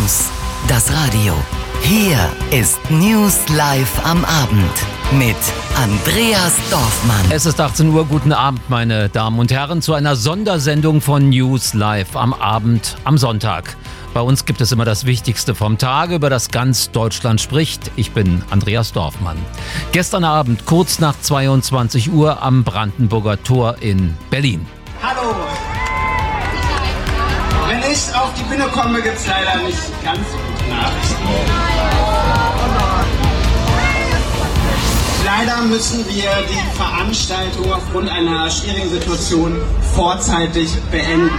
News, das Radio. Hier ist News Live am Abend mit Andreas Dorfmann. Es ist 18 Uhr. Guten Abend, meine Damen und Herren, zu einer Sondersendung von News Live am Abend am Sonntag. Bei uns gibt es immer das Wichtigste vom Tage, über das ganz Deutschland spricht. Ich bin Andreas Dorfmann. Gestern Abend, kurz nach 22 Uhr am Brandenburger Tor in Berlin. Hallo! Wenn ich auf die Bühne komme, gibt es leider nicht ganz so gute Nachrichten. Leider müssen wir die Veranstaltung aufgrund einer schwierigen Situation vorzeitig beenden.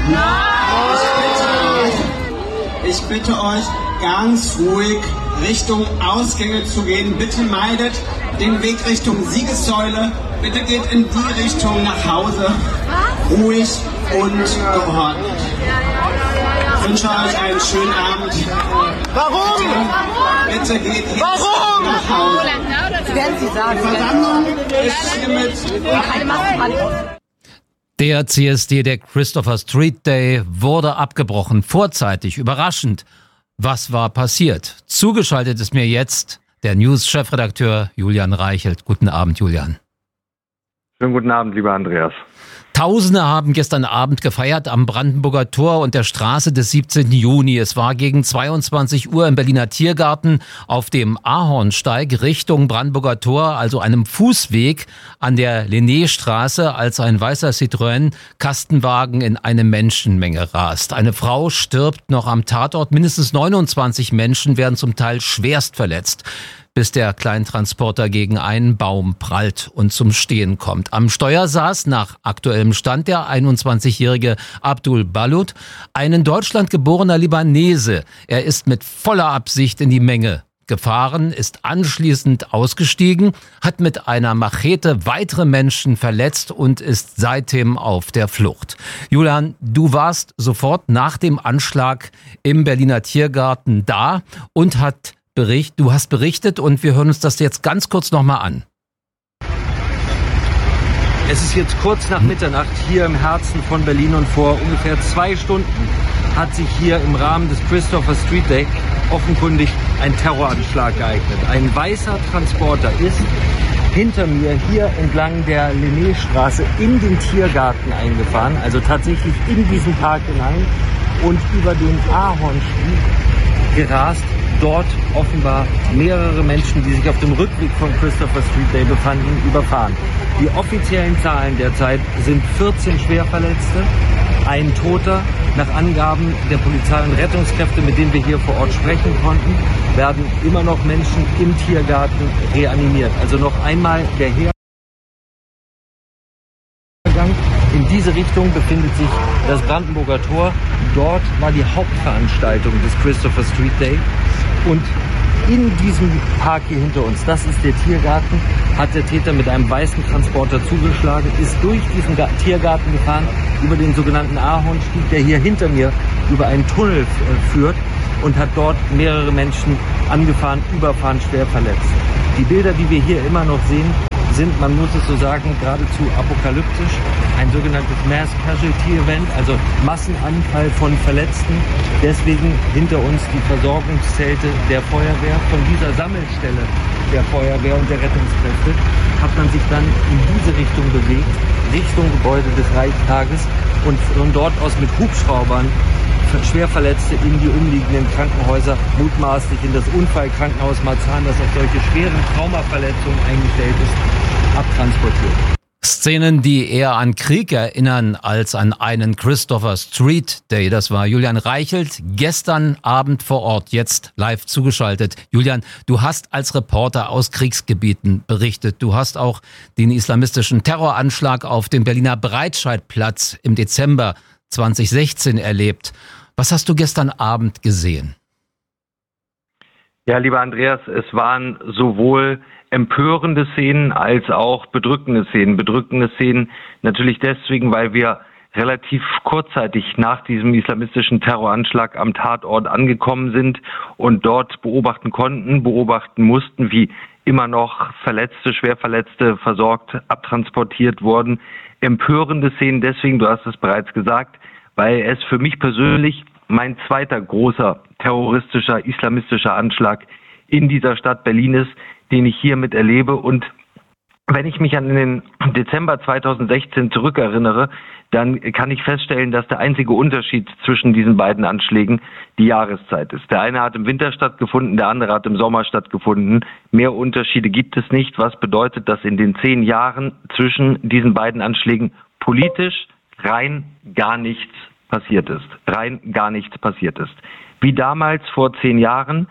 Ich bitte euch, ganz ruhig Richtung Ausgänge zu gehen. Bitte meidet den Weg Richtung Siegessäule. Bitte geht in die Richtung nach Hause. Ruhig und geordnet. Ich wünsche euch einen schönen Abend. Warum? Bitte geht jetzt nach Hause. Das werden Sie sagen. Die Versammlung ist hiermit. Keine Maskenpanik. Der CSD, der Christopher Street Day, wurde abgebrochen, vorzeitig, überraschend. Was war passiert? Zugeschaltet ist mir jetzt der News-Chefredakteur Julian Reichelt. Guten Abend, Julian. Schönen guten Abend, lieber Andreas. Tausende haben gestern Abend gefeiert am Brandenburger Tor und der Straße des 17. Juni. Es war gegen 22 Uhr im Berliner Tiergarten auf dem Ahornsteig Richtung Brandenburger Tor, also einem Fußweg an der Linnéstraße, als ein weißer Citroën Kastenwagen in eine Menschenmenge rast. Eine Frau stirbt noch am Tatort. Mindestens 29 Menschen werden zum Teil schwerst verletzt, bis der Kleintransporter gegen einen Baum prallt und zum Stehen kommt. Am Steuer saß nach aktuellem Stand der 21-jährige Abdul Balut, ein in Deutschland geborener Libanese. Er ist mit voller Absicht in die Menge gefahren, ist anschließend ausgestiegen, hat mit einer Machete weitere Menschen verletzt und ist seitdem auf der Flucht. Julian, du warst sofort nach dem Anschlag im Berliner Tiergarten da und du hast berichtet und wir hören uns das jetzt ganz kurz nochmal an. Es ist jetzt kurz nach Mitternacht hier im Herzen von Berlin und vor ungefähr 2 Stunden hat sich hier im Rahmen des Christopher Street Day offenkundig ein Terroranschlag geeignet. Ein weißer Transporter ist hinter mir hier entlang der Linnéstraße in den Tiergarten eingefahren, also tatsächlich in diesen Park hinein und über den Ahornstieg gerast. Dort offenbar mehrere Menschen, die sich auf dem Rückweg von Christopher Street Day befanden, überfahren. Die offiziellen Zahlen derzeit sind 14 Schwerverletzte, ein Toter. Nach Angaben der Polizei und Rettungskräfte, mit denen wir hier vor Ort sprechen konnten, werden immer noch Menschen im Tiergarten reanimiert. Also noch einmal der Hergang. In diese Richtung befindet sich das Brandenburger Tor. Dort war die Hauptveranstaltung des Christopher Street Day. Und in diesem Park hier hinter uns, das ist der Tiergarten, hat der Täter mit einem weißen Transporter zugeschlagen, ist durch diesen Tiergarten gefahren, über den sogenannten Ahornstieg, der hier hinter mir über einen Tunnel führt, und hat dort mehrere Menschen angefahren, überfahren, schwer verletzt. Die Bilder, die wir hier immer noch sehen, sind, man muss es so sagen, geradezu apokalyptisch. Ein sogenanntes Mass Casualty Event, also Massenanfall von Verletzten. Deswegen hinter uns die Versorgungszelte der Feuerwehr. Von dieser Sammelstelle der Feuerwehr und der Rettungskräfte hat man sich dann in diese Richtung bewegt, Richtung Gebäude des Reichstages, und von dort aus mit Hubschraubern Schwerverletzte in die umliegenden Krankenhäuser, mutmaßlich in das Unfallkrankenhaus Marzahn, das auf solche schweren Traumaverletzungen eingestellt ist, abtransportiert. Szenen, die eher an Krieg erinnern als an einen Christopher Street Day. Das war Julian Reichelt, gestern Abend vor Ort, jetzt live zugeschaltet. Julian, du hast als Reporter aus Kriegsgebieten berichtet. Du hast auch den islamistischen Terroranschlag auf dem Berliner Breitscheidplatz im Dezember 2016 erlebt. Was hast du gestern Abend gesehen? Ja, lieber Andreas, es waren sowohl empörende Szenen als auch bedrückende Szenen. Bedrückende Szenen natürlich deswegen, weil wir relativ kurzzeitig nach diesem islamistischen Terroranschlag am Tatort angekommen sind und dort beobachten mussten, wie immer noch Verletzte, Schwerverletzte versorgt, abtransportiert wurden. Empörende Szenen deswegen, du hast es bereits gesagt, weil es für mich persönlich mein zweiter großer terroristischer, islamistischer Anschlag in dieser Stadt Berlin ist, den ich hiermit erlebe. Und wenn ich mich an den Dezember 2016 zurückerinnere, dann kann ich feststellen, dass der einzige Unterschied zwischen diesen beiden Anschlägen die Jahreszeit ist. Der eine hat im Winter stattgefunden, der andere hat im Sommer stattgefunden. Mehr Unterschiede gibt es nicht, was bedeutet, dass in den 10 Jahren zwischen diesen beiden Anschlägen politisch rein gar nichts passiert ist. Rein gar nichts passiert ist. Wie damals vor 10 Jahren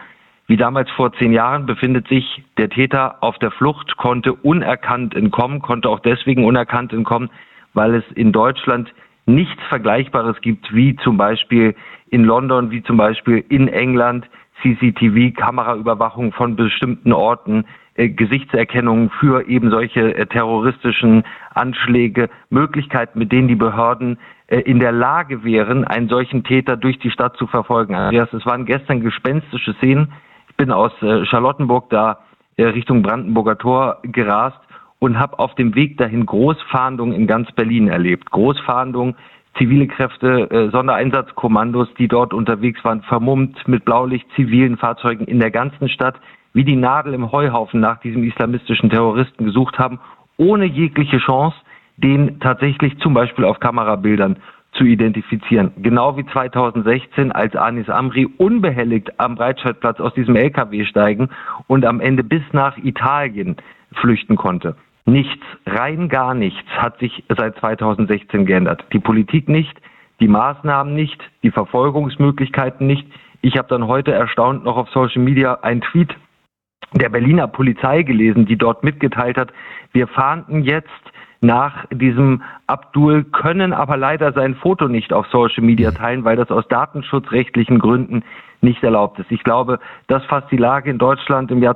befindet sich der Täter auf der Flucht, konnte unerkannt entkommen, konnte auch deswegen unerkannt entkommen, weil es in Deutschland nichts Vergleichbares gibt, wie zum Beispiel in London, wie zum Beispiel in England, CCTV, Kameraüberwachung von bestimmten Orten, Gesichtserkennung für eben solche terroristischen Anschläge, Möglichkeiten, mit denen die Behörden in der Lage wären, einen solchen Täter durch die Stadt zu verfolgen. Es waren gestern gespenstische Szenen. Ich bin aus Charlottenburg da Richtung Brandenburger Tor gerast und habe auf dem Weg dahin Großfahndungen in ganz Berlin erlebt. Großfahndungen, zivile Kräfte, Sondereinsatzkommandos, die dort unterwegs waren, vermummt mit Blaulicht, zivilen Fahrzeugen in der ganzen Stadt, wie die Nadel im Heuhaufen nach diesem islamistischen Terroristen gesucht haben, ohne jegliche Chance, den tatsächlich zum Beispiel auf Kamerabildern zu identifizieren. Genau wie 2016, als Anis Amri unbehelligt am Breitscheidplatz aus diesem LKW steigen und am Ende bis nach Italien flüchten konnte. Nichts, rein gar nichts hat sich seit 2016 geändert. Die Politik nicht, die Maßnahmen nicht, die Verfolgungsmöglichkeiten nicht. Ich habe dann heute erstaunt noch auf Social Media einen Tweet der Berliner Polizei gelesen, die dort mitgeteilt hat, wir fahnden jetzt nach diesem Abdul, können aber leider sein Foto nicht auf Social Media teilen, weil das aus datenschutzrechtlichen Gründen nicht erlaubt ist. Ich glaube, das fasst die Lage in Deutschland im Jahr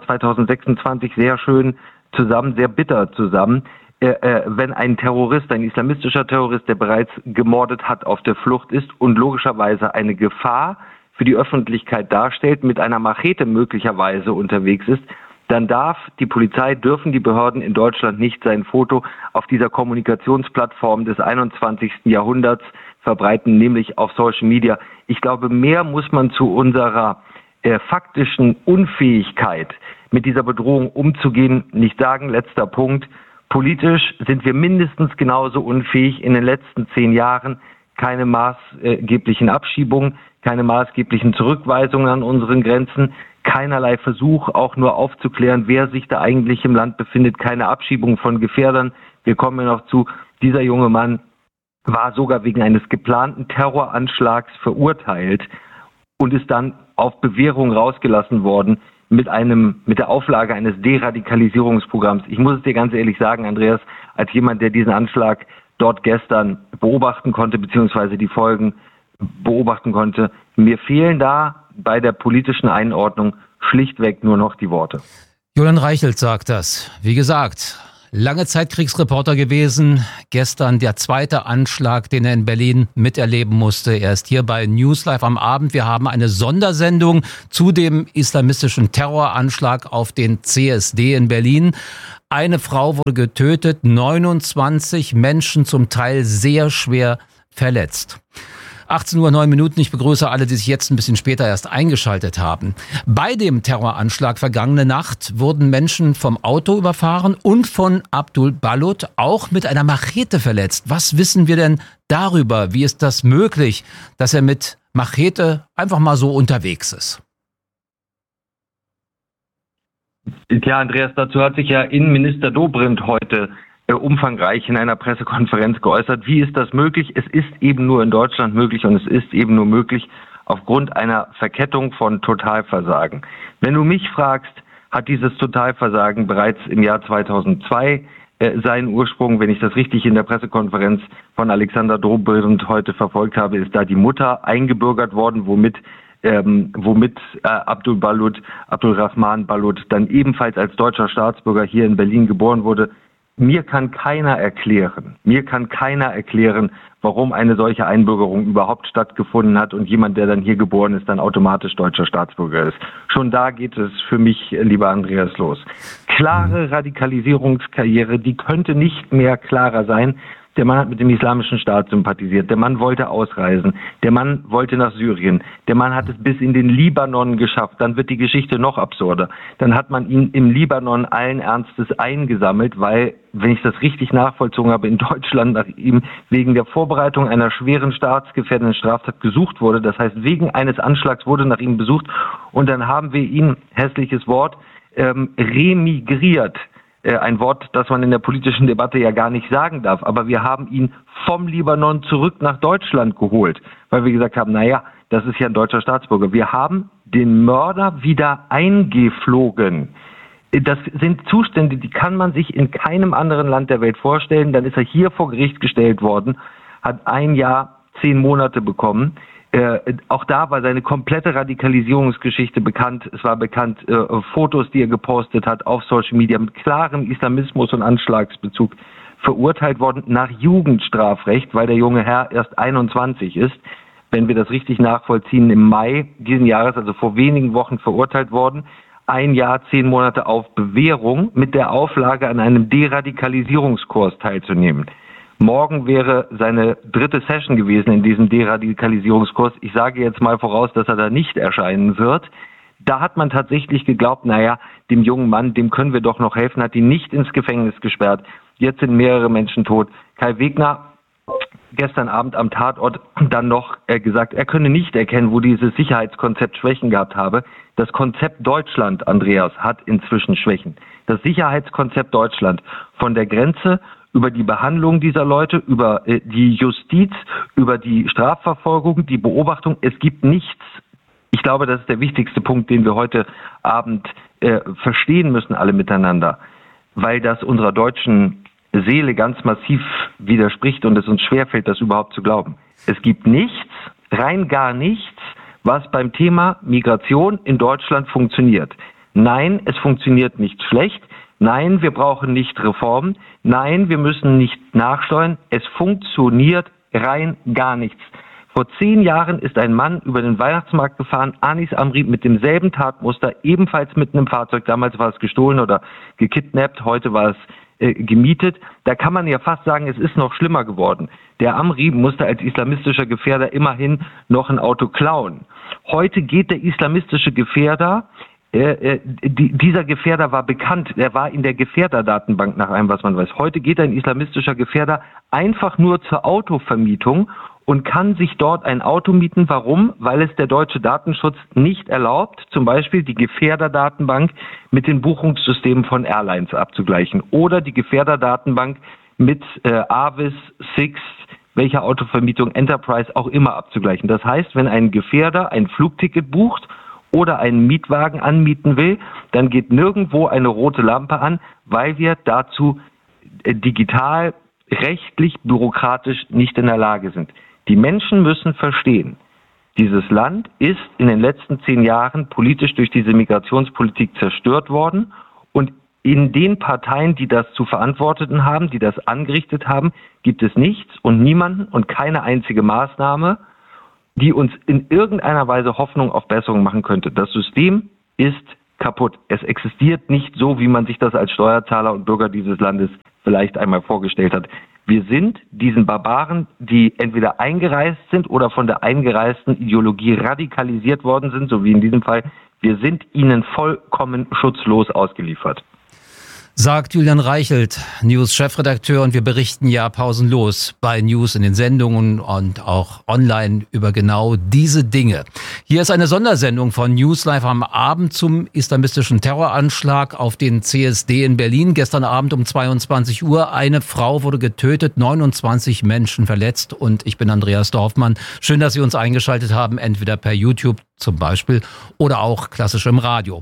2026 sehr schön zusammen, sehr bitter zusammen. Wenn ein Terrorist, ein islamistischer Terrorist, der bereits gemordet hat, auf der Flucht ist und logischerweise eine Gefahr für die Öffentlichkeit darstellt, mit einer Machete möglicherweise unterwegs ist, dann dürfen die Behörden in Deutschland nicht sein Foto auf dieser Kommunikationsplattform des 21. Jahrhunderts verbreiten, nämlich auf Social Media. Ich glaube, mehr muss man zu unserer faktischen Unfähigkeit, mit dieser Bedrohung umzugehen, nicht sagen. Letzter Punkt. Politisch sind wir mindestens genauso unfähig. In den letzten 10 Jahren keine maßgeblichen Abschiebungen, keine maßgeblichen Zurückweisungen an unseren Grenzen, keinerlei Versuch, auch nur aufzuklären, wer sich da eigentlich im Land befindet, keine Abschiebung von Gefährdern. Wir kommen ja noch zu, dieser junge Mann war sogar wegen eines geplanten Terroranschlags verurteilt und ist dann auf Bewährung rausgelassen worden mit der Auflage eines Deradikalisierungsprogramms. Ich muss es dir ganz ehrlich sagen, Andreas, als jemand, der diesen Anschlag dort gestern beobachten konnte, beziehungsweise die Folgen beobachten konnte, mir fehlen da bei der politischen Einordnung schlichtweg nur noch die Worte. Julian Reichelt sagt das. Wie gesagt, lange Zeit Kriegsreporter gewesen. Gestern der zweite Anschlag, den er in Berlin miterleben musste. Er ist hier bei News Live am Abend. Wir haben eine Sondersendung zu dem islamistischen Terroranschlag auf den CSD in Berlin. Eine Frau wurde getötet, 29 Menschen zum Teil sehr schwer verletzt. 18:09 Uhr. Ich begrüße alle, die sich jetzt ein bisschen später erst eingeschaltet haben. Bei dem Terroranschlag vergangene Nacht wurden Menschen vom Auto überfahren und von Abdul Balut auch mit einer Machete verletzt. Was wissen wir denn darüber? Wie ist das möglich, dass er mit Machete einfach mal so unterwegs ist? Ja, Andreas, dazu hat sich ja Innenminister Dobrindt heute umfangreich in einer Pressekonferenz geäußert. Wie ist das möglich? Es ist eben nur in Deutschland möglich und es ist eben nur möglich aufgrund einer Verkettung von Totalversagen. Wenn du mich fragst, hat dieses Totalversagen bereits im Jahr 2002 seinen Ursprung. Wenn ich das richtig in der Pressekonferenz von Alexander Dobrindt heute verfolgt habe, ist da die Mutter eingebürgert worden, womit Abdulrahman Balut dann ebenfalls als deutscher Staatsbürger hier in Berlin geboren wurde. Mir kann keiner erklären, warum eine solche Einbürgerung überhaupt stattgefunden hat und jemand, der dann hier geboren ist, dann automatisch deutscher Staatsbürger ist. Schon da geht es für mich, lieber Andreas, los. Klare Radikalisierungskarriere, die könnte nicht mehr klarer sein. Der Mann hat mit dem Islamischen Staat sympathisiert. Der Mann wollte ausreisen. Der Mann wollte nach Syrien. Der Mann hat es bis in den Libanon geschafft. Dann wird die Geschichte noch absurder. Dann hat man ihn im Libanon allen Ernstes eingesammelt, weil, wenn ich das richtig nachvollzogen habe, in Deutschland nach ihm wegen der Vorbereitung einer schweren staatsgefährdenden Straftat gesucht wurde. Das heißt, wegen eines Anschlags wurde nach ihm besucht. Und dann haben wir ihn, hässliches Wort, remigriert. Ein Wort, das man in der politischen Debatte ja gar nicht sagen darf. Aber wir haben ihn vom Libanon zurück nach Deutschland geholt, weil wir gesagt haben, naja, das ist ja ein deutscher Staatsbürger. Wir haben den Mörder wieder eingeflogen. Das sind Zustände, die kann man sich in keinem anderen Land der Welt vorstellen. Dann ist er hier vor Gericht gestellt worden, hat 1 Jahr 10 Monate bekommen. Auch da war seine komplette Radikalisierungsgeschichte bekannt. Es war bekannt, Fotos, die er gepostet hat auf Social Media mit klarem Islamismus und Anschlagsbezug verurteilt worden nach Jugendstrafrecht, weil der junge Herr erst 21 ist. Wenn wir das richtig nachvollziehen, im Mai diesen Jahres, also vor wenigen Wochen verurteilt worden. 1 Jahr, 10 Monate auf Bewährung mit der Auflage, an einem Deradikalisierungskurs teilzunehmen. Morgen wäre seine 3. Session gewesen in diesem Deradikalisierungskurs. Ich sage jetzt mal voraus, dass er da nicht erscheinen wird. Da hat man tatsächlich geglaubt, naja, dem jungen Mann, dem können wir doch noch helfen, hat ihn nicht ins Gefängnis gesperrt. Jetzt sind mehrere Menschen tot. Kai Wegner, gestern Abend am Tatort, dann noch gesagt, er könne nicht erkennen, wo dieses Sicherheitskonzept Schwächen gehabt habe. Das Konzept Deutschland, Andreas, hat inzwischen Schwächen. Das Sicherheitskonzept Deutschland von der Grenze über die Behandlung dieser Leute, über die Justiz, über die Strafverfolgung, die Beobachtung. Es gibt nichts. Ich glaube, das ist der wichtigste Punkt, den wir heute Abend verstehen müssen, alle miteinander, weil das unserer deutschen Seele ganz massiv widerspricht und es uns schwerfällt, das überhaupt zu glauben. Es gibt nichts, rein gar nichts, was beim Thema Migration in Deutschland funktioniert. Nein, es funktioniert nicht schlecht. Nein, wir brauchen nicht Reformen. Nein, wir müssen nicht nachsteuern. Es funktioniert rein gar nichts. Vor 10 Jahren ist ein Mann über den Weihnachtsmarkt gefahren, Anis Amri, mit demselben Tatmuster, ebenfalls mit einem Fahrzeug. Damals war es gestohlen oder gekidnappt, heute war es gemietet. Da kann man ja fast sagen, es ist noch schlimmer geworden. Der Amri musste als islamistischer Gefährder immerhin noch ein Auto klauen. Heute geht der islamistische Gefährder, dieser Gefährder war bekannt, er war in der Gefährderdatenbank nach allem, was man weiß. Heute geht ein islamistischer Gefährder einfach nur zur Autovermietung und kann sich dort ein Auto mieten. Warum? Weil es der deutsche Datenschutz nicht erlaubt, zum Beispiel die Gefährderdatenbank mit den Buchungssystemen von Airlines abzugleichen oder die Gefährderdatenbank mit Avis, Sixt, welcher Autovermietung, Enterprise auch immer abzugleichen. Das heißt, wenn ein Gefährder ein Flugticket bucht oder einen Mietwagen anmieten will, dann geht nirgendwo eine rote Lampe an, weil wir dazu digital, rechtlich, bürokratisch nicht in der Lage sind. Die Menschen müssen verstehen, dieses Land ist in den letzten 10 Jahren politisch durch diese Migrationspolitik zerstört worden und in den Parteien, die das zu verantworten haben, die das angerichtet haben, gibt es nichts und niemanden und keine einzige Maßnahme, die uns in irgendeiner Weise Hoffnung auf Besserung machen könnte. Das System ist kaputt. Es existiert nicht so, wie man sich das als Steuerzahler und Bürger dieses Landes vielleicht einmal vorgestellt hat. Wir sind diesen Barbaren, die entweder eingereist sind oder von der eingereisten Ideologie radikalisiert worden sind, so wie in diesem Fall, wir sind ihnen vollkommen schutzlos ausgeliefert. Sagt Julian Reichelt, News-Chefredakteur, und wir berichten ja pausenlos bei News in den Sendungen und auch online über genau diese Dinge. Hier ist eine Sondersendung von News Live am Abend zum islamistischen Terroranschlag auf den CSD in Berlin. Gestern Abend um 22 Uhr. Eine Frau wurde getötet, 29 Menschen verletzt und ich bin Andreas Dorfmann. Schön, dass Sie uns eingeschaltet haben, entweder per YouTube zum Beispiel oder auch klassisch im Radio.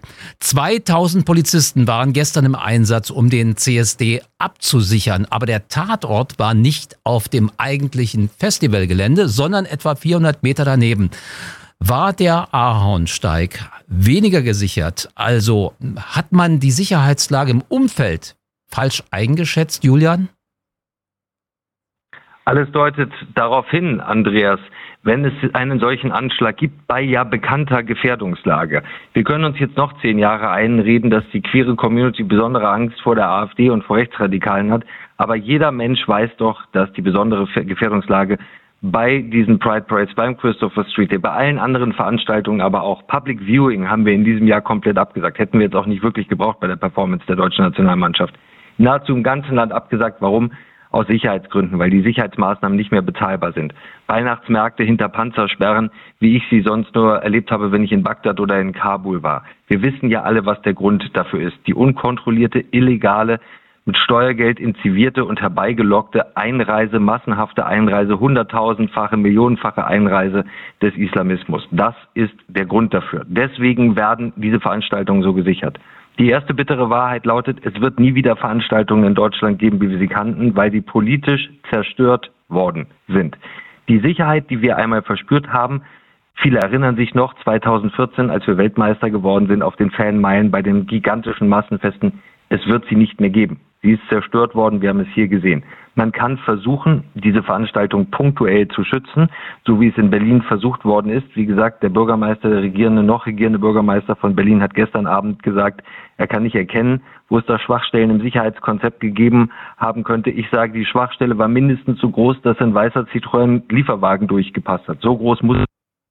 2000 Polizisten waren gestern im Einsatz, um den CSD abzusichern. Aber der Tatort war nicht auf dem eigentlichen Festivalgelände, sondern etwa 400 Meter daneben. War der Ahornsteig weniger gesichert? Also hat man die Sicherheitslage im Umfeld falsch eingeschätzt, Julian? Alles deutet darauf hin, Andreas. wenn es einen solchen Anschlag gibt, bei ja bekannter Gefährdungslage. Wir können uns jetzt noch 10 Jahre einreden, dass die queere Community besondere Angst vor der AfD und vor Rechtsradikalen hat. Aber jeder Mensch weiß doch, dass die besondere Gefährdungslage bei diesen Pride Parades, beim Christopher Street Day, bei allen anderen Veranstaltungen, aber auch Public Viewing haben wir in diesem Jahr komplett abgesagt. Hätten wir jetzt auch nicht wirklich gebraucht bei der Performance der deutschen Nationalmannschaft. Nahezu im ganzen Land abgesagt. Warum? Aus Sicherheitsgründen, weil die Sicherheitsmaßnahmen nicht mehr bezahlbar sind. Weihnachtsmärkte hinter Panzersperren, wie ich sie sonst nur erlebt habe, wenn ich in Bagdad oder in Kabul war. Wir wissen ja alle, was der Grund dafür ist. Die unkontrollierte, illegale, mit Steuergeld inzivierte und herbeigelockte Einreise, massenhafte Einreise, 100.000-fache, millionenfache Einreise des Islamismus. Das ist der Grund dafür. Deswegen werden diese Veranstaltungen so gesichert. Die erste bittere Wahrheit lautet, es wird nie wieder Veranstaltungen in Deutschland geben, wie wir sie kannten, weil sie politisch zerstört worden sind. Die Sicherheit, die wir einmal verspürt haben, viele erinnern sich noch, 2014, als wir Weltmeister geworden sind auf den Fanmeilen bei den gigantischen Massenfesten, es wird sie nicht mehr geben. Sie ist zerstört worden, wir haben es hier gesehen. Man kann versuchen, diese Veranstaltung punktuell zu schützen, so wie es in Berlin versucht worden ist. Wie gesagt, der Bürgermeister, der noch regierende Bürgermeister von Berlin hat gestern Abend gesagt, er kann nicht erkennen, wo es da Schwachstellen im Sicherheitskonzept gegeben haben könnte. Ich sage, die Schwachstelle war mindestens so groß, dass ein weißer Citroën Lieferwagen durchgepasst hat. So groß muss es.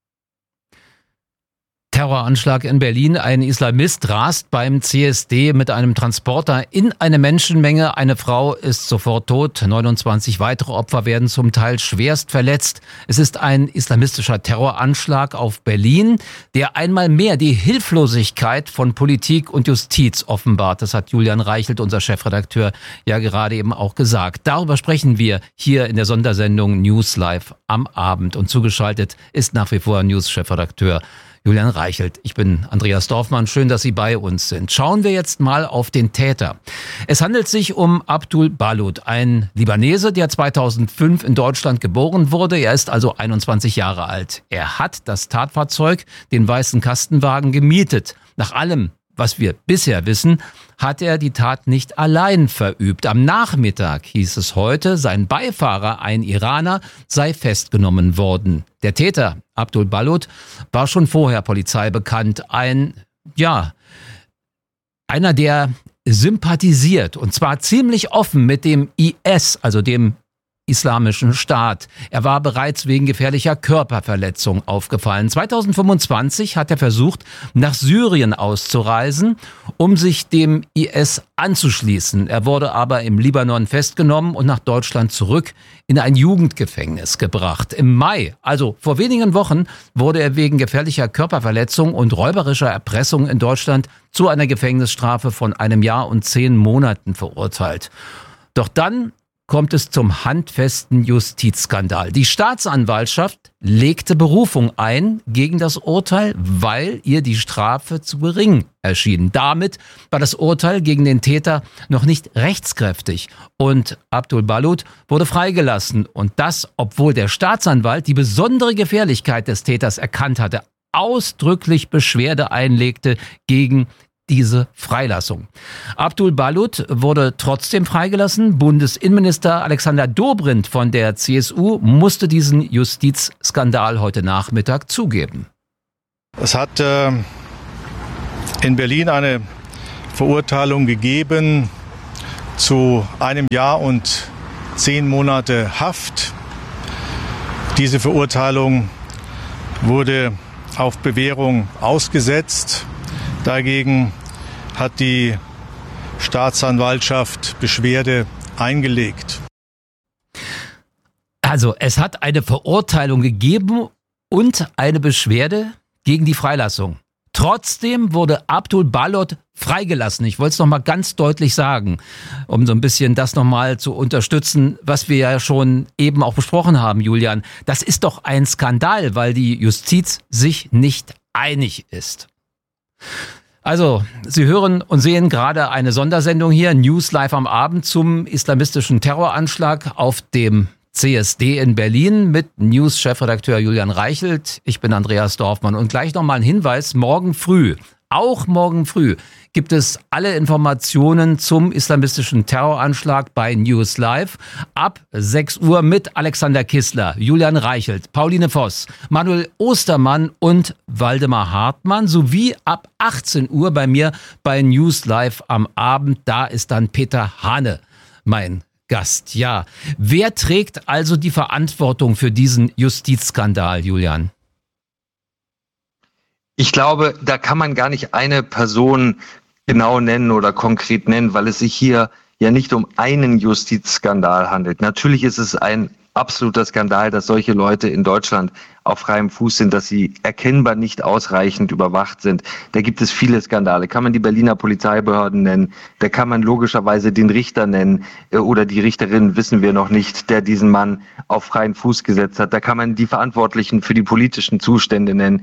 Terroranschlag in Berlin. Ein Islamist rast beim CSD mit einem Transporter in eine Menschenmenge. Eine Frau ist sofort tot. 29 weitere Opfer werden zum Teil schwerst verletzt. Es ist ein islamistischer Terroranschlag auf Berlin, der einmal mehr die Hilflosigkeit von Politik und Justiz offenbart. Das hat Julian Reichelt, unser Chefredakteur, ja gerade eben auch gesagt. Darüber sprechen wir hier in der Sondersendung News Live am Abend. Und zugeschaltet ist nach wie vor News-Chefredakteur Julian Reichelt. Ich bin Andreas Dorfmann. Schön, dass Sie bei uns sind. Schauen wir jetzt mal auf den Täter. Es handelt sich um Abdul Balut, ein Libanese, der 2005 in Deutschland geboren wurde. Er ist also 21 Jahre alt. Er hat das Tatfahrzeug, den weißen Kastenwagen, gemietet. Nach allem, was wir bisher wissen, hat er die Tat nicht allein verübt. Am Nachmittag hieß es heute, sein Beifahrer, ein Iraner, sei festgenommen worden. Der Täter, Abdul Balut, war schon vorher Polizei bekannt. Einer, der sympathisiert, und zwar ziemlich offen mit dem IS, also dem Islamischen Staat. Er war bereits wegen gefährlicher Körperverletzung aufgefallen. 2025 hat er versucht, nach Syrien auszureisen, um sich dem IS anzuschließen. Er wurde aber im Libanon festgenommen und nach Deutschland zurück in ein Jugendgefängnis gebracht. Im Mai, also vor wenigen Wochen, wurde er wegen gefährlicher Körperverletzung und räuberischer Erpressung in Deutschland zu einer Gefängnisstrafe von 1 Jahr und 10 Monaten verurteilt. Doch dann kommt es zum handfesten Justizskandal. Die Staatsanwaltschaft legte Berufung ein gegen das Urteil, weil ihr die Strafe zu gering erschien. Damit war das Urteil gegen den Täter noch nicht rechtskräftig und Abdul Balut wurde freigelassen. Und das, obwohl der Staatsanwalt die besondere Gefährlichkeit des Täters erkannt hatte, ausdrücklich Beschwerde einlegte gegen diese Freilassung. Abdul Balut wurde trotzdem freigelassen. Bundesinnenminister Alexander Dobrindt von der CSU musste diesen Justizskandal heute Nachmittag zugeben. Es hat in Berlin eine Verurteilung gegeben zu 1 Jahr und 10 Monate Haft. Diese Verurteilung wurde auf Bewährung ausgesetzt. Dagegen hat die Staatsanwaltschaft Beschwerde eingelegt. Also es hat eine Verurteilung gegeben und eine Beschwerde gegen die Freilassung. Trotzdem wurde Abdul Balut freigelassen. Ich wollte es nochmal ganz deutlich sagen, um so ein bisschen das nochmal zu unterstützen, was wir ja schon eben auch besprochen haben, Julian. Das ist doch ein Skandal, weil die Justiz sich nicht einig ist. Also, Sie hören und sehen gerade eine Sondersendung hier, News Live am Abend zum islamistischen Terroranschlag auf dem CSD in Berlin mit News-Chefredakteur Julian Reichelt. Ich bin Andreas Dorfmann und gleich nochmal ein Hinweis, morgen früh Auch morgen früh gibt es alle Informationen zum islamistischen Terroranschlag bei News Live. Ab 6 Uhr mit Alexander Kissler, Julian Reichelt, Pauline Voss, Manuel Ostermann und Waldemar Hartmann sowie ab 18 Uhr bei mir bei News Live am Abend. Da ist dann Peter Hane mein Gast. Ja, wer trägt also die Verantwortung für diesen Justizskandal, Julian? Ich glaube, da kann man gar nicht eine Person genau nennen oder konkret nennen, weil es sich hier ja nicht um einen Justizskandal handelt. Natürlich ist es ein absoluter Skandal, dass solche Leute in Deutschland auf freiem Fuß sind, dass sie erkennbar nicht ausreichend überwacht sind. Da gibt es viele Skandale. Kann man die Berliner Polizeibehörden nennen, da kann man logischerweise den Richter nennen oder die Richterin, wissen wir noch nicht, der diesen Mann auf freien Fuß gesetzt hat. Da kann man die Verantwortlichen für die politischen Zustände nennen.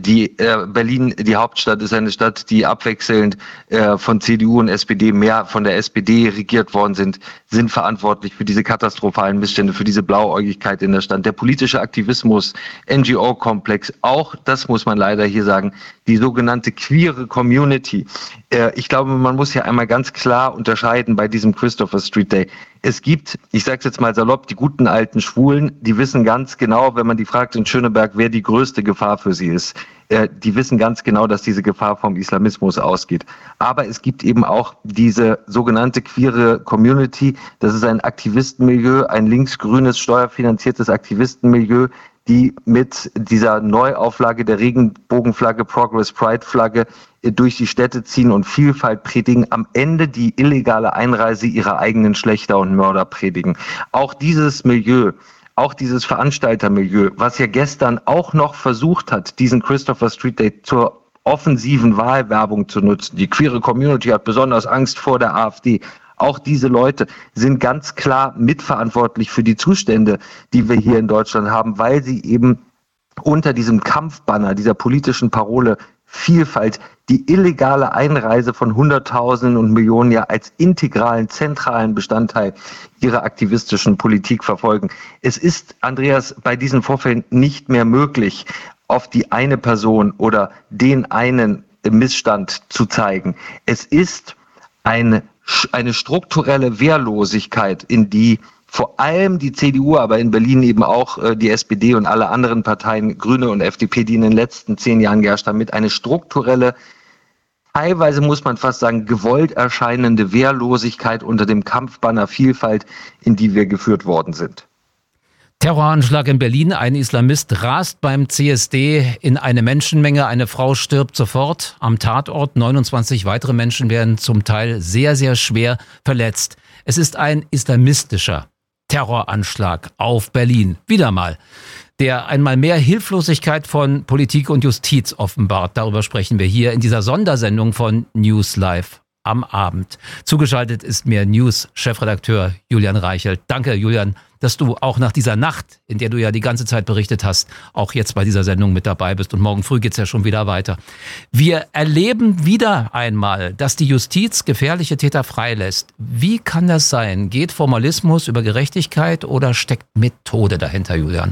Berlin, die Hauptstadt, ist eine Stadt, die abwechselnd von CDU und SPD, mehr von der SPD regiert worden sind verantwortlich für diese katastrophalen Missstände, für diese Blauäugigkeit in der Stadt. Der politische Aktivismus, NGO-Komplex, auch das muss man leider hier sagen, die sogenannte queere Community. Ich glaube, man muss hier einmal ganz klar unterscheiden bei diesem Christopher Street Day. Es gibt, ich sage es jetzt mal salopp, die guten alten Schwulen, die wissen ganz genau, wenn man die fragt in Schöneberg, wer die größte Gefahr für sie ist. Die wissen ganz genau, dass diese Gefahr vom Islamismus ausgeht. Aber es gibt eben auch diese sogenannte queere Community. Das ist ein Aktivistenmilieu, ein linksgrünes, steuerfinanziertes Aktivistenmilieu, die mit dieser Neuauflage der Regenbogenflagge, Progress Pride Flagge durch die Städte ziehen und Vielfalt predigen, am Ende die illegale Einreise ihrer eigenen Schlächter und Mörder predigen. Auch dieses Milieu, auch dieses Veranstaltermilieu, was ja gestern auch noch versucht hat, diesen Christopher Street Day zur offensiven Wahlwerbung zu nutzen. Die queere Community hat besonders Angst vor der AfD. Auch diese Leute sind ganz klar mitverantwortlich für die Zustände, die wir hier in Deutschland haben, weil sie eben unter diesem Kampfbanner, dieser politischen Parole Vielfalt, die illegale Einreise von Hunderttausenden und Millionen ja als integralen, zentralen Bestandteil ihrer aktivistischen Politik verfolgen. Es ist, Andreas, bei diesen Vorfällen nicht mehr möglich, auf die eine Person oder den einen Missstand zu zeigen. Es ist eine strukturelle Wehrlosigkeit, in die vor allem die CDU, aber in Berlin eben auch die SPD und alle anderen Parteien, Grüne und FDP, die in den letzten 10 Jahren geherrscht haben, mit eine strukturelle, teilweise muss man fast sagen, gewollt erscheinende Wehrlosigkeit unter dem Kampfbanner Vielfalt, in die wir geführt worden sind. Terroranschlag in Berlin. Ein Islamist rast beim CSD in eine Menschenmenge. Eine Frau stirbt sofort am Tatort. 29 weitere Menschen werden zum Teil sehr, sehr schwer verletzt. Es ist ein islamistischer Terroranschlag auf Berlin. Wieder mal. Der einmal mehr Hilflosigkeit von Politik und Justiz offenbart. Darüber sprechen wir hier in dieser Sondersendung von News Live am Abend. Zugeschaltet ist mir News-Chefredakteur Julian Reichelt. Danke, Julian, dass du auch nach dieser Nacht, in der du ja die ganze Zeit berichtet hast, auch jetzt bei dieser Sendung mit dabei bist. Und morgen früh geht's ja schon wieder weiter. Wir erleben wieder einmal, dass die Justiz gefährliche Täter freilässt. Wie kann das sein? Geht Formalismus über Gerechtigkeit oder steckt Methode dahinter, Julian?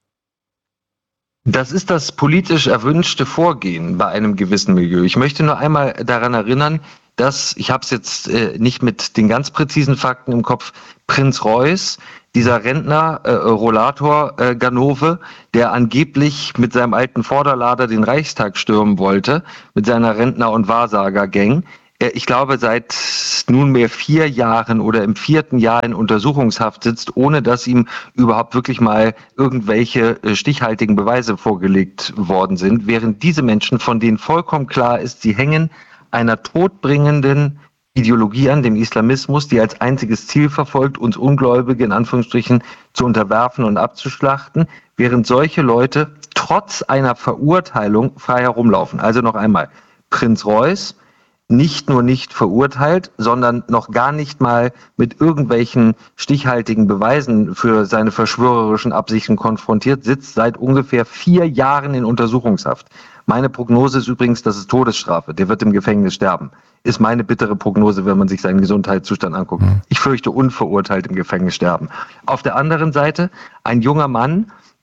Das ist das politisch erwünschte Vorgehen bei einem gewissen Milieu. Ich möchte nur einmal daran erinnern, dass, ich habe es jetzt nicht mit den ganz präzisen Fakten im Kopf, Prinz Reuß, dieser Rentner, Rollator Ganove, der angeblich mit seinem alten Vorderlader den Reichstag stürmen wollte, mit seiner Rentner- und Wahrsager-Gang, ich glaube, seit nunmehr 4 Jahren oder im 4. Jahr in Untersuchungshaft sitzt, ohne dass ihm überhaupt wirklich mal irgendwelche stichhaltigen Beweise vorgelegt worden sind, während diese Menschen, von denen vollkommen klar ist, sie hängen einer todbringenden Ideologie an, dem Islamismus, die als einziges Ziel verfolgt, uns Ungläubige in Anführungsstrichen zu unterwerfen und abzuschlachten, während solche Leute trotz einer Verurteilung frei herumlaufen. Also noch einmal, Prinz Reuß, nicht nur nicht verurteilt, sondern noch gar nicht mal mit irgendwelchen stichhaltigen Beweisen für seine verschwörerischen Absichten konfrontiert, sitzt seit ungefähr 4 Jahren in Untersuchungshaft. Meine Prognose ist übrigens, das ist Todesstrafe. Der wird im Gefängnis sterben. Ist meine bittere Prognose, wenn man sich seinen Gesundheitszustand anguckt. Ich fürchte, unverurteilt im Gefängnis sterben. Auf der anderen Seite ein junger Mann,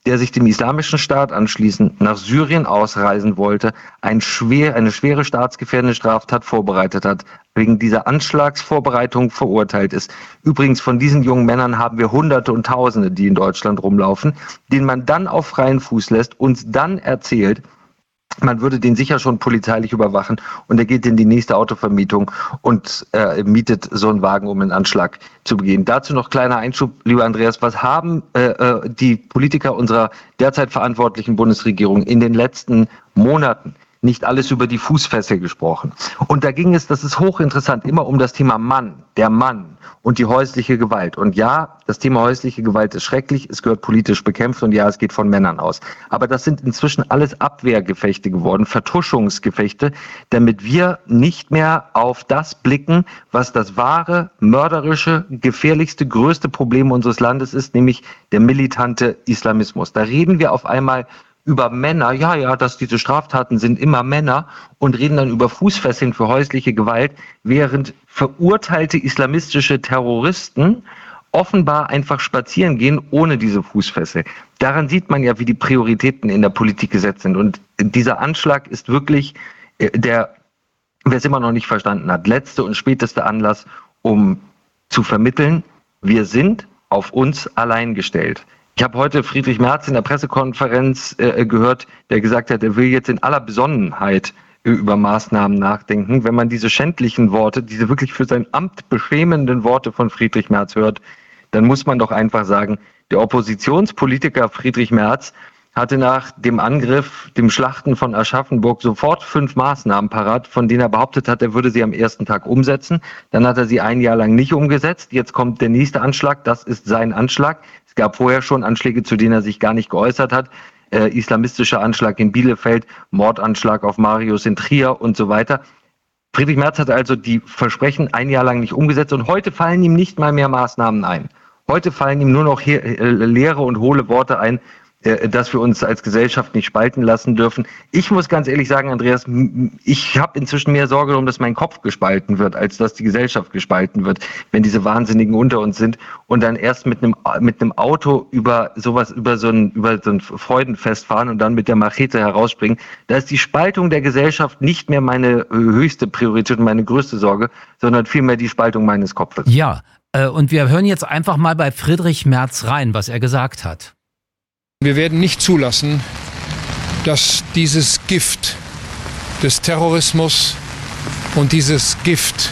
der sich dem Islamischen Staat anschließen, nach Syrien ausreisen wollte, eine schwere staatsgefährdende Straftat vorbereitet hat, wegen dieser Anschlagsvorbereitung verurteilt ist. Übrigens, von diesen jungen Männern haben wir Hunderte und Tausende, die in Deutschland rumlaufen, denen man dann auf freien Fuß lässt, uns dann erzählt, man würde den sicher schon polizeilich überwachen und er geht in die nächste Autovermietung und mietet so einen Wagen, um einen Anschlag zu begehen. Dazu noch kleiner Einschub, lieber Andreas, was haben die Politiker unserer derzeit verantwortlichen Bundesregierung in den letzten Monaten nicht alles über die Fußfessel gesprochen? Und da ging es, das ist hochinteressant, immer um das Thema Mann, der Mann und die häusliche Gewalt. Und ja, das Thema häusliche Gewalt ist schrecklich, es gehört politisch bekämpft und ja, es geht von Männern aus. Aber das sind inzwischen alles Abwehrgefechte geworden, Vertuschungsgefechte, damit wir nicht mehr auf das blicken, was das wahre, mörderische, gefährlichste, größte Problem unseres Landes ist, nämlich der militante Islamismus. Da reden wir auf einmal über Männer, dass diese Straftaten sind immer Männer und reden dann über Fußfesseln für häusliche Gewalt, während verurteilte islamistische Terroristen offenbar einfach spazieren gehen ohne diese Fußfessel. Daran sieht man ja, wie die Prioritäten in der Politik gesetzt sind. Und dieser Anschlag ist wirklich wer es immer noch nicht verstanden hat, letzte und späteste Anlass, um zu vermitteln, wir sind auf uns allein gestellt. Ich habe heute Friedrich Merz in der Pressekonferenz gehört, der gesagt hat, er will jetzt in aller Besonnenheit über Maßnahmen nachdenken. Wenn man diese schändlichen Worte, diese wirklich für sein Amt beschämenden Worte von Friedrich Merz hört, dann muss man doch einfach sagen, der Oppositionspolitiker Friedrich Merz hatte nach dem Angriff, dem Schlachten von Aschaffenburg sofort 5 Maßnahmen parat, von denen er behauptet hat, er würde sie am ersten Tag umsetzen. Dann hat er sie ein Jahr lang nicht umgesetzt. Jetzt kommt der nächste Anschlag, das ist sein Anschlag. Es gab vorher schon Anschläge, zu denen er sich gar nicht geäußert hat. Islamistischer Anschlag in Bielefeld, Mordanschlag auf Marius in Trier und so weiter. Friedrich Merz hat also die Versprechen ein Jahr lang nicht umgesetzt und heute fallen ihm nicht mal mehr Maßnahmen ein. Heute fallen ihm nur noch leere und hohle Worte ein, dass wir uns als Gesellschaft nicht spalten lassen dürfen. Ich muss ganz ehrlich sagen, Andreas, ich habe inzwischen mehr Sorge darum, dass mein Kopf gespalten wird, als dass die Gesellschaft gespalten wird, wenn diese Wahnsinnigen unter uns sind und dann erst mit einem Auto über so ein Freudenfest fahren und dann mit der Machete herausspringen. Da ist die Spaltung der Gesellschaft nicht mehr meine höchste Priorität und meine größte Sorge, sondern vielmehr die Spaltung meines Kopfes. Ja, und wir hören jetzt einfach mal bei Friedrich Merz rein, was er gesagt hat. Wir werden nicht zulassen, dass dieses Gift des Terrorismus und dieses Gift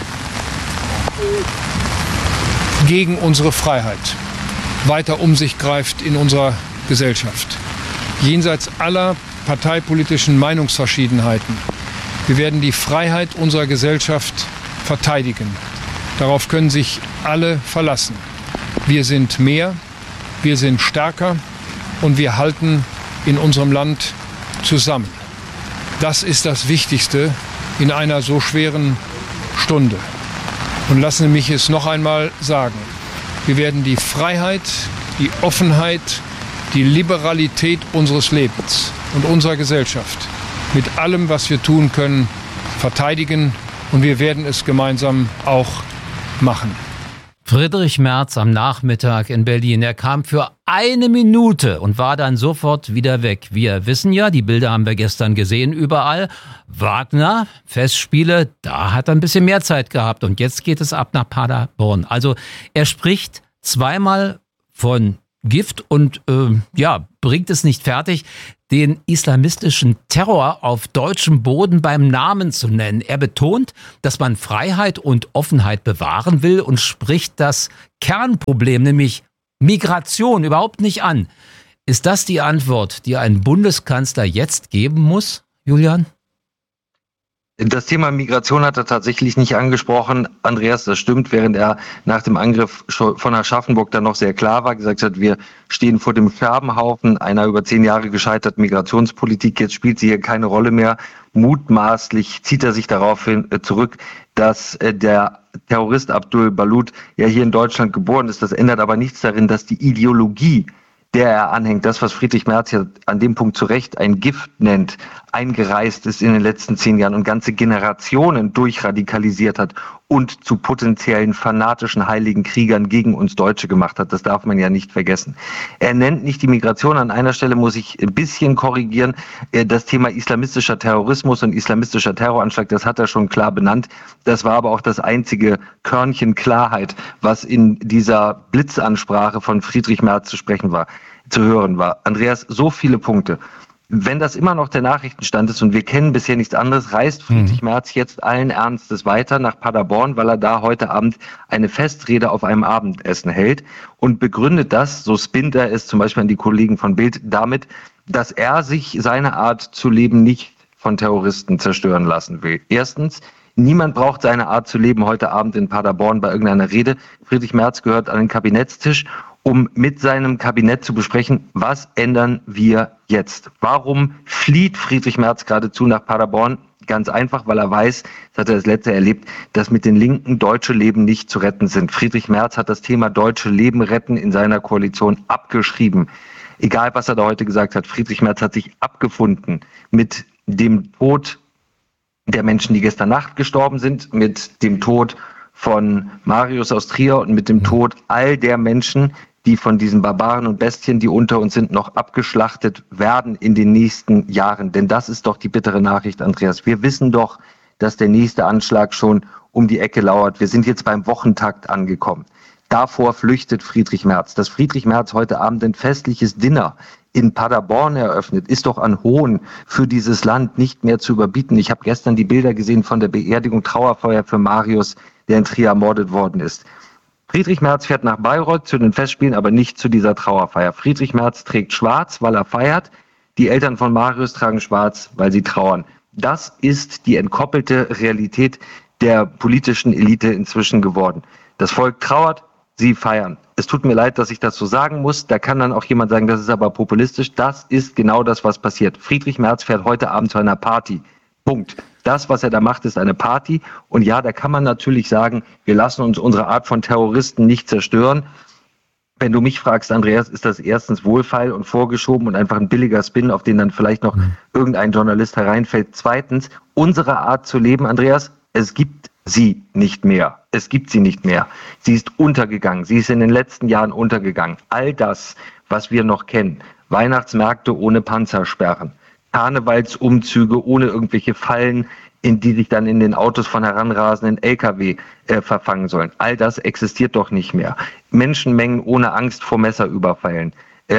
gegen unsere Freiheit weiter um sich greift in unserer Gesellschaft. Jenseits aller parteipolitischen Meinungsverschiedenheiten. Wir werden die Freiheit unserer Gesellschaft verteidigen. Darauf können sich alle verlassen. Wir sind mehr, wir sind stärker. Und wir halten in unserem Land zusammen. Das ist das Wichtigste in einer so schweren Stunde. Und lassen Sie mich es noch einmal sagen. Wir werden die Freiheit, die Offenheit, die Liberalität unseres Lebens und unserer Gesellschaft mit allem, was wir tun können, verteidigen. Und wir werden es gemeinsam auch machen. Friedrich Merz am Nachmittag in Berlin. Er kam für 1 Minute und war dann sofort wieder weg. Wir wissen ja, die Bilder haben wir gestern gesehen überall. Wagner, Festspiele, da hat er ein bisschen mehr Zeit gehabt. Und jetzt geht es ab nach Paderborn. Also er spricht zweimal von Gift und bringt es nicht fertig, den islamistischen Terror auf deutschem Boden beim Namen zu nennen. Er betont, dass man Freiheit und Offenheit bewahren will und spricht das Kernproblem, nämlich Migration, überhaupt nicht an. Ist das die Antwort, die ein Bundeskanzler jetzt geben muss, Julian? Das Thema Migration hat er tatsächlich nicht angesprochen. Andreas, das stimmt, während er nach dem Angriff von Aschaffenburg dann noch sehr klar war, gesagt hat, wir stehen vor dem Scherbenhaufen einer über 10 Jahre gescheiterten Migrationspolitik. Jetzt spielt sie hier keine Rolle mehr. Mutmaßlich zieht er sich darauf zurück, dass der Terrorist Abdul Balut ja hier in Deutschland geboren ist. Das ändert aber nichts darin, dass die Ideologie, der er anhängt, das, was Friedrich Merz ja an dem Punkt zu Recht ein Gift nennt, eingereist ist in den letzten 10 Jahren und ganze Generationen durchradikalisiert hat und zu potenziellen fanatischen heiligen Kriegern gegen uns Deutsche gemacht hat. Das darf man ja nicht vergessen. Er nennt nicht die Migration. An einer Stelle muss ich ein bisschen korrigieren. Das Thema islamistischer Terrorismus und islamistischer Terroranschlag, das hat er schon klar benannt. Das war aber auch das einzige Körnchen Klarheit, was in dieser Blitzansprache von Friedrich Merz zu hören war. Andreas, so viele Punkte. Wenn das immer noch der Nachrichtenstand ist und wir kennen bisher nichts anderes, reist Friedrich Merz jetzt allen Ernstes weiter nach Paderborn, weil er da heute Abend eine Festrede auf einem Abendessen hält und begründet das, so spinnt er es zum Beispiel an die Kollegen von Bild, damit, dass er sich seine Art zu leben nicht von Terroristen zerstören lassen will. Erstens, niemand braucht seine Art zu leben heute Abend in Paderborn bei irgendeiner Rede. Friedrich Merz gehört an den Kabinettstisch, um mit seinem Kabinett zu besprechen, was ändern wir jetzt? Warum flieht Friedrich Merz geradezu nach Paderborn? Ganz einfach, weil er weiß, das hat er das letzte erlebt, dass mit den Linken deutsche Leben nicht zu retten sind. Friedrich Merz hat das Thema deutsche Leben retten in seiner Koalition abgeschrieben. Egal, was er da heute gesagt hat, Friedrich Merz hat sich abgefunden mit dem Tod der Menschen, die gestern Nacht gestorben sind, mit dem Tod von Marius aus Trier und mit dem Tod all der Menschen, die von diesen Barbaren und Bestien, die unter uns sind, noch abgeschlachtet werden in den nächsten Jahren. Denn das ist doch die bittere Nachricht, Andreas. Wir wissen doch, dass der nächste Anschlag schon um die Ecke lauert. Wir sind jetzt beim Wochentakt angekommen. Davor flüchtet Friedrich Merz. Dass Friedrich Merz heute Abend ein festliches Dinner in Paderborn eröffnet, ist doch an Hohn für dieses Land nicht mehr zu überbieten. Ich habe gestern die Bilder gesehen von der Beerdigung, Trauerfeuer für Marius, der in Trier ermordet worden ist. Friedrich Merz fährt nach Bayreuth zu den Festspielen, aber nicht zu dieser Trauerfeier. Friedrich Merz trägt schwarz, weil er feiert. Die Eltern von Marius tragen schwarz, weil sie trauern. Das ist die entkoppelte Realität der politischen Elite inzwischen geworden. Das Volk trauert, sie feiern. Es tut mir leid, dass ich das so sagen muss. Da kann dann auch jemand sagen, das ist aber populistisch. Das ist genau das, was passiert. Friedrich Merz fährt heute Abend zu einer Party. Punkt. Das, was er da macht, ist eine Party. Und ja, da kann man natürlich sagen, wir lassen uns unsere Art von Terroristen nicht zerstören. Wenn du mich fragst, Andreas, ist das erstens wohlfeil und vorgeschoben und einfach ein billiger Spin, auf den dann vielleicht noch irgendein Journalist hereinfällt. Zweitens, unsere Art zu leben, Andreas, es gibt sie nicht mehr. Es gibt sie nicht mehr. Sie ist untergegangen. Sie ist in den letzten Jahren untergegangen. All das, was wir noch kennen, Weihnachtsmärkte ohne Panzersperren, Karnevalsumzüge ohne irgendwelche Fallen, in die sich dann in den Autos von heranrasenden LKW verfangen sollen. All das existiert doch nicht mehr. Menschenmengen ohne Angst vor Messerüberfallen.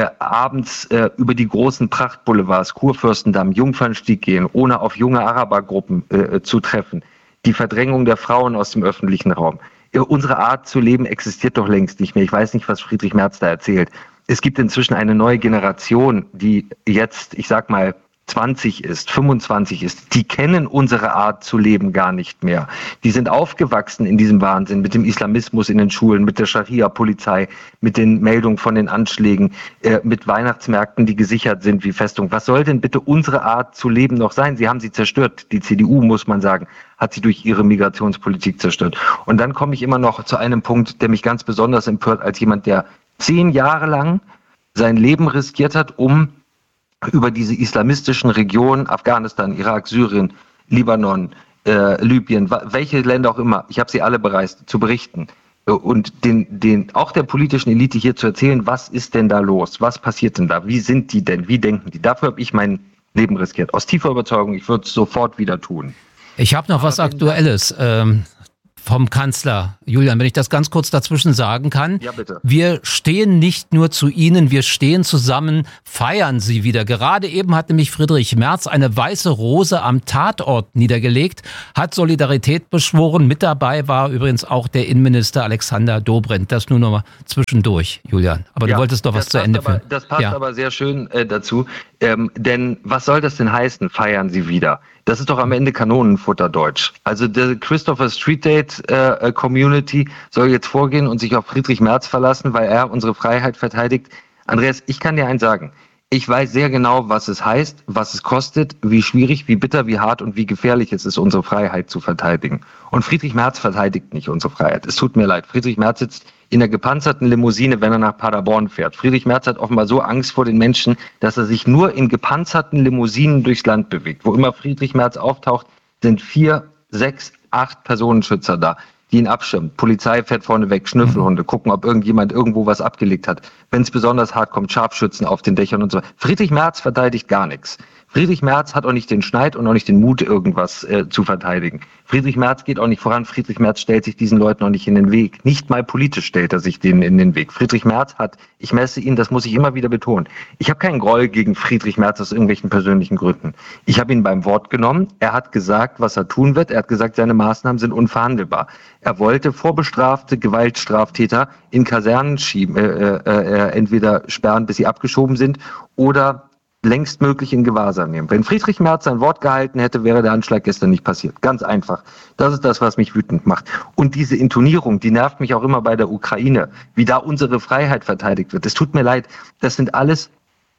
Abends über die großen Prachtboulevards, Kurfürstendamm, Jungfernstieg gehen, ohne auf junge Arabergruppen zu treffen. Die Verdrängung der Frauen aus dem öffentlichen Raum. Unsere Art zu leben existiert doch längst nicht mehr. Ich weiß nicht, was Friedrich Merz da erzählt. Es gibt inzwischen eine neue Generation, die jetzt, ich sag mal, 20 ist, 25 ist, die kennen unsere Art zu leben gar nicht mehr. Die sind aufgewachsen in diesem Wahnsinn mit dem Islamismus in den Schulen, mit der Scharia-Polizei, mit den Meldungen von den Anschlägen, mit Weihnachtsmärkten, die gesichert sind wie Festung. Was soll denn bitte unsere Art zu leben noch sein? Sie haben sie zerstört. Die CDU, muss man sagen, hat sie durch ihre Migrationspolitik zerstört. Und dann komme ich immer noch zu einem Punkt, der mich ganz besonders empört, als jemand, der 10 Jahre lang sein Leben riskiert hat, um über diese islamistischen Regionen, Afghanistan, Irak, Syrien, Libanon, Libyen, welche Länder auch immer, ich habe sie alle bereist, zu berichten und auch der politischen Elite hier zu erzählen, was ist denn da los, was passiert denn da, wie sind die denn, wie denken die. Dafür habe ich mein Leben riskiert, aus tiefer Überzeugung, ich würde es sofort wieder tun. Ich habe noch was Aktuelles vom Kanzler. Julian, wenn ich das ganz kurz dazwischen sagen kann. Ja, bitte. Wir stehen nicht nur zu Ihnen, wir stehen zusammen, feiern Sie wieder. Gerade eben hat nämlich Friedrich Merz eine weiße Rose am Tatort niedergelegt, hat Solidarität beschworen. Mit dabei war übrigens auch der Innenminister Alexander Dobrindt. Das nur noch mal zwischendurch, Julian. Aber du wolltest doch was zu Ende führen. Das passt aber sehr schön dazu. Denn was soll das denn heißen, feiern Sie wieder? Das ist doch am Ende Kanonenfutterdeutsch. Also der Christopher Street Date Community soll jetzt vorgehen und sich auf Friedrich Merz verlassen, weil er unsere Freiheit verteidigt. Andreas, ich kann dir eins sagen. Ich weiß sehr genau, was es heißt, was es kostet, wie schwierig, wie bitter, wie hart und wie gefährlich es ist, unsere Freiheit zu verteidigen. Und Friedrich Merz verteidigt nicht unsere Freiheit. Es tut mir leid. Friedrich Merz sitzt in der gepanzerten Limousine, wenn er nach Paderborn fährt. Friedrich Merz hat offenbar so Angst vor den Menschen, dass er sich nur in gepanzerten Limousinen durchs Land bewegt. Wo immer Friedrich Merz auftaucht, sind 4, 6, 8 Personenschützer da, die ihn abschirmen. Polizei fährt vorne weg, Schnüffelhunde, gucken, ob irgendjemand irgendwo was abgelegt hat. Wenn es besonders hart kommt, Scharfschützen auf den Dächern und so. Friedrich Merz verteidigt gar nichts. Friedrich Merz hat auch nicht den Schneid und auch nicht den Mut, irgendwas zu verteidigen. Friedrich Merz geht auch nicht voran. Friedrich Merz stellt sich diesen Leuten auch nicht in den Weg. Nicht mal politisch stellt er sich denen in den Weg. Friedrich Merz hat, ich messe ihn, das muss ich immer wieder betonen, ich habe keinen Groll gegen Friedrich Merz aus irgendwelchen persönlichen Gründen. Ich habe ihn beim Wort genommen. Er hat gesagt, was er tun wird. Er hat gesagt, seine Maßnahmen sind unverhandelbar. Er wollte vorbestrafte Gewaltstraftäter in Kasernen schieben, entweder sperren, bis sie abgeschoben sind, oder längstmöglich in Gewahrsam nehmen. Wenn Friedrich Merz sein Wort gehalten hätte, wäre der Anschlag gestern nicht passiert. Ganz einfach. Das ist das, was mich wütend macht. Und diese Intonierung, die nervt mich auch immer bei der Ukraine, wie da unsere Freiheit verteidigt wird. Es tut mir leid, das sind alles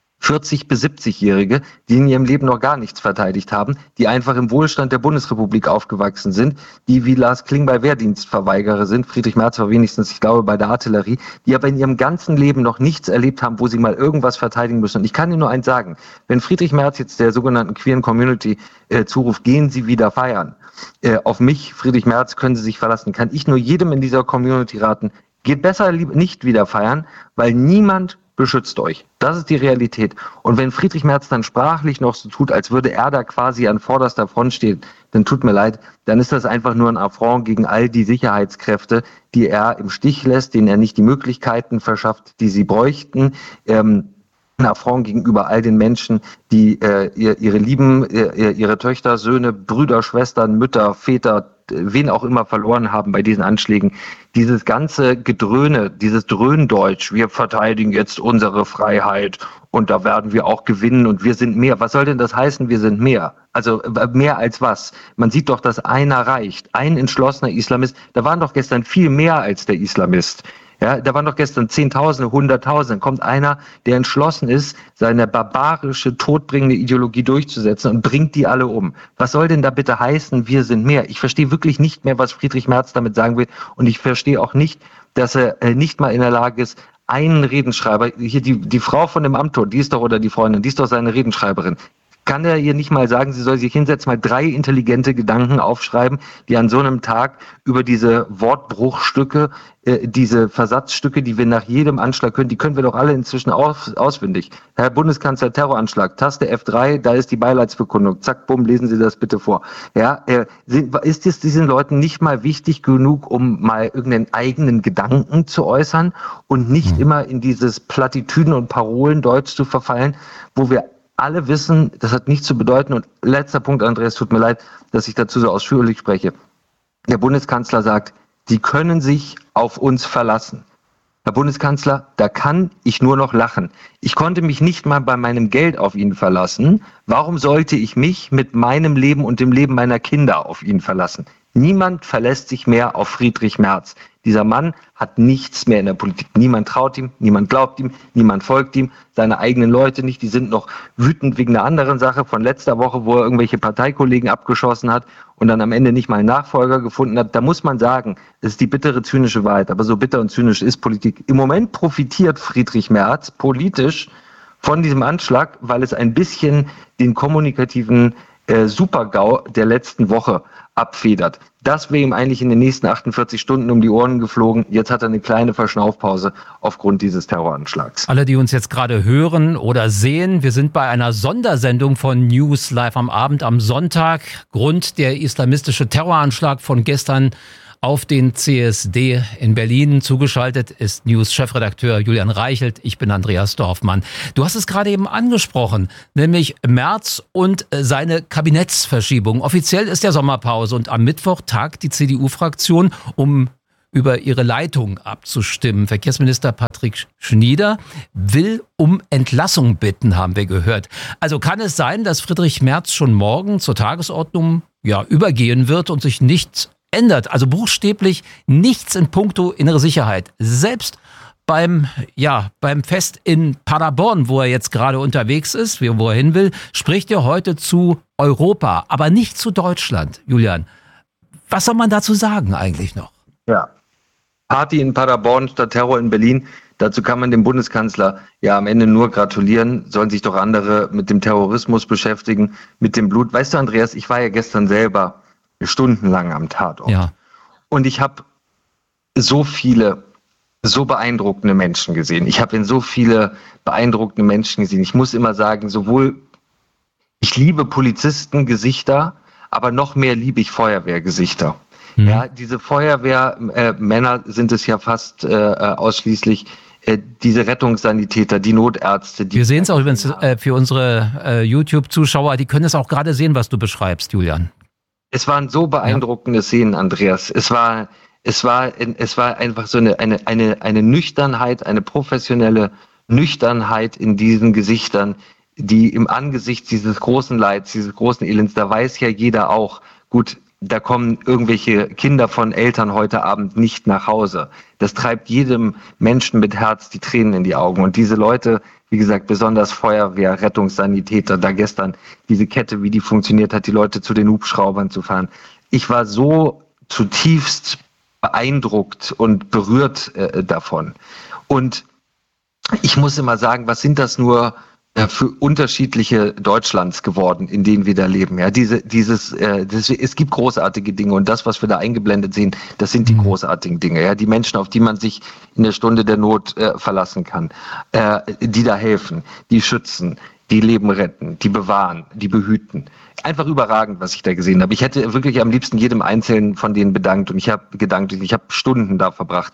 40- bis 70-Jährige, die in ihrem Leben noch gar nichts verteidigt haben, die einfach im Wohlstand der Bundesrepublik aufgewachsen sind, die wie Lars Klingbeil Wehrdienstverweigerer sind. Friedrich Merz war wenigstens, ich glaube, bei der Artillerie, die aber in ihrem ganzen Leben noch nichts erlebt haben, wo sie mal irgendwas verteidigen müssen. Und ich kann Ihnen nur eins sagen, wenn Friedrich Merz jetzt der sogenannten queeren Community zuruft, gehen Sie wieder feiern. Auf mich, Friedrich Merz, können Sie sich verlassen. Kann ich nur jedem in dieser Community raten, geht besser nicht wieder feiern, weil niemand beschützt euch. Das ist die Realität. Und wenn Friedrich Merz dann sprachlich noch so tut, als würde er da quasi an vorderster Front stehen, dann tut mir leid, dann ist das einfach nur ein Affront gegen all die Sicherheitskräfte, die er im Stich lässt, denen er nicht die Möglichkeiten verschafft, die sie bräuchten. Ein Affront gegenüber all den Menschen, die ihre Lieben, ihre Töchter, Söhne, Brüder, Schwestern, Mütter, Väter, wen auch immer verloren haben bei diesen Anschlägen. Dieses ganze Gedröhne, dieses Dröhndeutsch, wir verteidigen jetzt unsere Freiheit und da werden wir auch gewinnen und wir sind mehr. Was soll denn das heißen, wir sind mehr? Also mehr als was? Man sieht doch, dass einer reicht. Ein entschlossener Islamist, da waren doch gestern viel mehr als der Islamist. Ja, da waren doch gestern Zehntausende, Hunderttausende. Kommt einer, der entschlossen ist, seine barbarische, todbringende Ideologie durchzusetzen und bringt die alle um. Was soll denn da bitte heißen, wir sind mehr? Ich verstehe wirklich nicht mehr, was Friedrich Merz damit sagen will. Und ich verstehe auch nicht, dass er nicht mal in der Lage ist, einen Redenschreiber, hier die Frau von dem Amtor, die ist doch, oder die Freundin, die ist doch seine Redenschreiberin. Kann er ihr nicht mal sagen, sie soll sich hinsetzen, mal 3 intelligente Gedanken aufschreiben, die an so einem Tag über diese Wortbruchstücke, diese Versatzstücke, die wir nach jedem Anschlag können, die können wir doch alle inzwischen auswendig. Herr Bundeskanzler, Terroranschlag, Taste F3, da ist die Beileidsbekundung. Zack, bumm, lesen Sie das bitte vor. Ja, ist es diesen Leuten nicht mal wichtig genug, um mal irgendeinen eigenen Gedanken zu äußern und nicht immer in dieses Plattitüden und Parolendeutsch zu verfallen, wo wir alle wissen, das hat nichts zu bedeuten. Und letzter Punkt, Andreas, tut mir leid, dass ich dazu so ausführlich spreche. Der Bundeskanzler sagt, Sie können sich auf uns verlassen. Herr Bundeskanzler, da kann ich nur noch lachen. Ich konnte mich nicht mal bei meinem Geld auf ihn verlassen. Warum sollte ich mich mit meinem Leben und dem Leben meiner Kinder auf ihn verlassen? Niemand verlässt sich mehr auf Friedrich Merz. Dieser Mann hat nichts mehr in der Politik. Niemand traut ihm, niemand glaubt ihm, niemand folgt ihm, seine eigenen Leute nicht. Die sind noch wütend wegen einer anderen Sache von letzter Woche, wo er irgendwelche Parteikollegen abgeschossen hat und dann am Ende nicht mal einen Nachfolger gefunden hat. Da muss man sagen, es ist die bittere, zynische Wahrheit. Aber so bitter und zynisch ist Politik. Im Moment profitiert Friedrich Merz politisch von diesem Anschlag, weil es ein bisschen den kommunikativen Super-GAU der letzten Woche abfedert. Das wäre ihm eigentlich in den nächsten 48 Stunden um die Ohren geflogen. Jetzt hat er eine kleine Verschnaufpause aufgrund dieses Terroranschlags. Alle, die uns jetzt gerade hören oder sehen, wir sind bei einer Sondersendung von News Live am Abend am Sonntag. Grund der islamistische Terroranschlag von gestern auf den CSD in Berlin. Zugeschaltet ist News-Chefredakteur Julian Reichelt. Ich bin Andreas Dorfmann. Du hast es gerade eben angesprochen, nämlich Merz und seine Kabinettsverschiebung. Offiziell ist ja Sommerpause und am Mittwoch tagt die CDU-Fraktion, um über ihre Leitung abzustimmen. Verkehrsminister Patrick Schnieder will um Entlassung bitten, haben wir gehört. Also kann es sein, dass Friedrich Merz schon morgen zur Tagesordnung übergehen wird und sich nichts ändert, also buchstäblich nichts in puncto innere Sicherheit. Selbst beim Fest in Paderborn, wo er jetzt gerade unterwegs ist, wo er hin will, spricht er heute zu Europa, aber nicht zu Deutschland. Julian, was soll man dazu sagen eigentlich noch? Ja, Party in Paderborn statt Terror in Berlin. Dazu kann man dem Bundeskanzler ja am Ende nur gratulieren. Sollen sich doch andere mit dem Terrorismus beschäftigen, mit dem Blut. Weißt du, Andreas, ich war ja gestern selber stundenlang am Tatort. Ja. Und ich habe so viele, so beeindruckende Menschen gesehen. Ich habe so viele beeindruckende Menschen gesehen. Ich muss immer sagen, ich liebe Polizistengesichter, aber noch mehr liebe ich Feuerwehrgesichter. Ja, diese Feuerwehrmänner sind es ja fast ausschließlich, diese Rettungssanitäter, die Notärzte. Wir sehen es auch übrigens für unsre YouTube-Zuschauer, die können es auch gerade sehen, was du beschreibst, Julian. Es waren so beeindruckende Szenen, Andreas. Es war einfach so eine Nüchternheit, eine professionelle Nüchternheit in diesen Gesichtern, die im Angesicht dieses großen Leids, dieses großen Elends, da weiß ja jeder auch, gut, da kommen irgendwelche Kinder von Eltern heute Abend nicht nach Hause. Das treibt jedem Menschen mit Herz die Tränen in die Augen. Und diese Leute, wie gesagt, besonders Feuerwehr, Rettungssanitäter, da gestern diese Kette, wie die funktioniert hat, die Leute zu den Hubschraubern zu fahren. Ich war so zutiefst beeindruckt und berührt davon. Und ich muss immer sagen, was sind das nur für unterschiedliche Deutschlands geworden, in denen wir da leben. Ja, es gibt großartige Dinge und das, was wir da eingeblendet sehen, das sind die großartigen Dinge. Ja, die Menschen, auf die man sich in der Stunde der Not verlassen kann, die da helfen, die schützen, die Leben retten, die bewahren, die behüten. Einfach überragend, was ich da gesehen habe. Ich hätte wirklich am liebsten jedem Einzelnen von denen bedankt und ich habe Stunden da verbracht.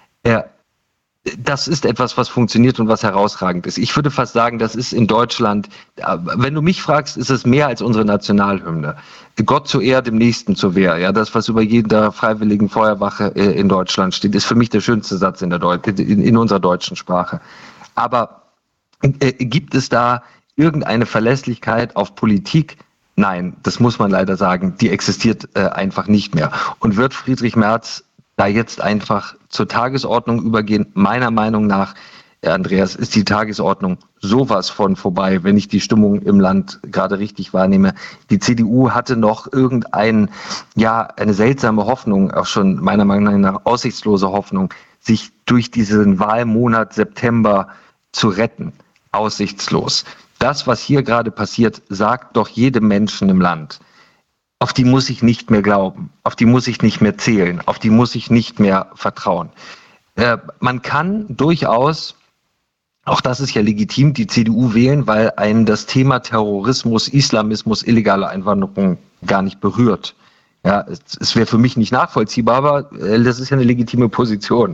Das ist etwas, was funktioniert und was herausragend ist. Ich würde fast sagen, das ist in Deutschland, wenn du mich fragst, ist es mehr als unsere Nationalhymne. Gott zur Ehre, dem Nächsten zur Wehr. Ja, das, was über jeder freiwilligen Feuerwache in Deutschland steht, ist für mich der schönste Satz in unserer deutschen Sprache. Aber gibt es da irgendeine Verlässlichkeit auf Politik? Nein, das muss man leider sagen. Die existiert einfach nicht mehr. Und wird Friedrich Merz da jetzt einfach zur Tagesordnung übergehen? Meiner Meinung nach, Andreas, ist die Tagesordnung sowas von vorbei, wenn ich die Stimmung im Land gerade richtig wahrnehme. Die CDU hatte noch eine seltsame Hoffnung, auch schon meiner Meinung nach aussichtslose Hoffnung, sich durch diesen Wahlmonat September zu retten. Aussichtslos. Das, was hier gerade passiert, sagt doch jedem Menschen im Land: Auf die muss ich nicht mehr glauben, auf die muss ich nicht mehr zählen, auf die muss ich nicht mehr vertrauen. Man kann durchaus, auch das ist ja legitim, die CDU wählen, weil einen das Thema Terrorismus, Islamismus, illegale Einwanderung gar nicht berührt. Ja, es wäre für mich nicht nachvollziehbar, aber das ist ja eine legitime Position.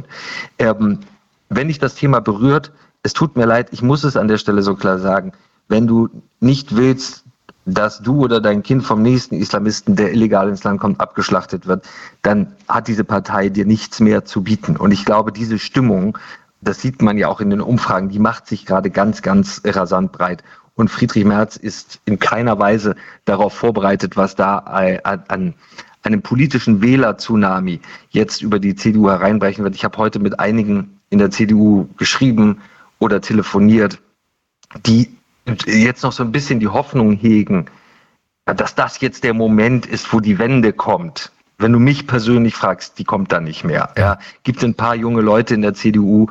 Wenn dich das Thema berührt, es tut mir leid, ich muss es an der Stelle so klar sagen, wenn du nicht willst, dass du oder dein Kind vom nächsten Islamisten, der illegal ins Land kommt, abgeschlachtet wird, dann hat diese Partei dir nichts mehr zu bieten. Und ich glaube, diese Stimmung, das sieht man ja auch in den Umfragen, die macht sich gerade ganz, ganz rasant breit. Und Friedrich Merz ist in keiner Weise darauf vorbereitet, was da an einem politischen Wähler-Tsunami jetzt über die CDU hereinbrechen wird. Ich habe heute mit einigen in der CDU geschrieben oder telefoniert, die jetzt noch so ein bisschen die Hoffnung hegen, dass das jetzt der Moment ist, wo die Wende kommt. Wenn du mich persönlich fragst, die kommt dann nicht mehr. Ja, gibt es ein paar junge Leute in der CDU,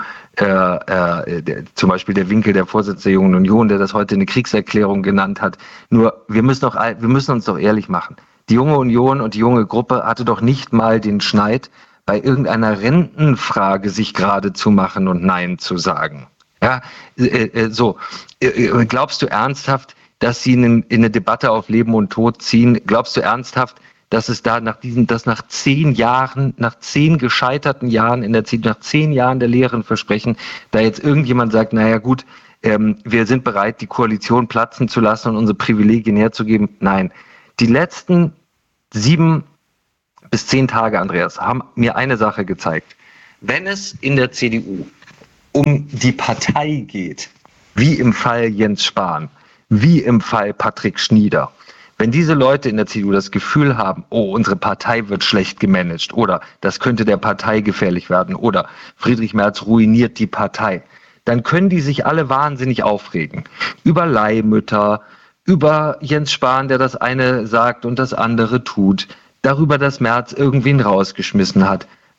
zum Beispiel der Winkel, der Vorsitzende der Jungen Union, der das heute eine Kriegserklärung genannt hat. Nur, wir müssen uns doch ehrlich machen. Die Junge Union und die junge Gruppe hatte doch nicht mal den Schneid, bei irgendeiner Rentenfrage sich gerade zu machen und Nein zu sagen. Ja, glaubst du ernsthaft, dass sie in eine Debatte auf Leben und Tod ziehen? Glaubst du ernsthaft, dass es da nach 10 Jahren, nach 10 gescheiterten Jahren in der CDU, nach 10 Jahren der leeren Versprechen, da jetzt irgendjemand sagt, naja gut, wir sind bereit, die Koalition platzen zu lassen und unsere Privilegien herzugeben? Nein. Die letzten 7 bis 10 Tage, Andreas, haben mir eine Sache gezeigt. Wenn es in der CDU um die Partei geht, wie im Fall Jens Spahn, wie im Fall Patrick Schnieder, wenn diese Leute in der CDU das Gefühl haben, oh, unsere Partei wird schlecht gemanagt oder das könnte der Partei gefährlich werden oder Friedrich Merz ruiniert die Partei, dann können die sich alle wahnsinnig aufregen. Über Leihmütter, über Jens Spahn, der das eine sagt und das andere tut, darüber, dass Merz irgendwen rausgeschmissen hat.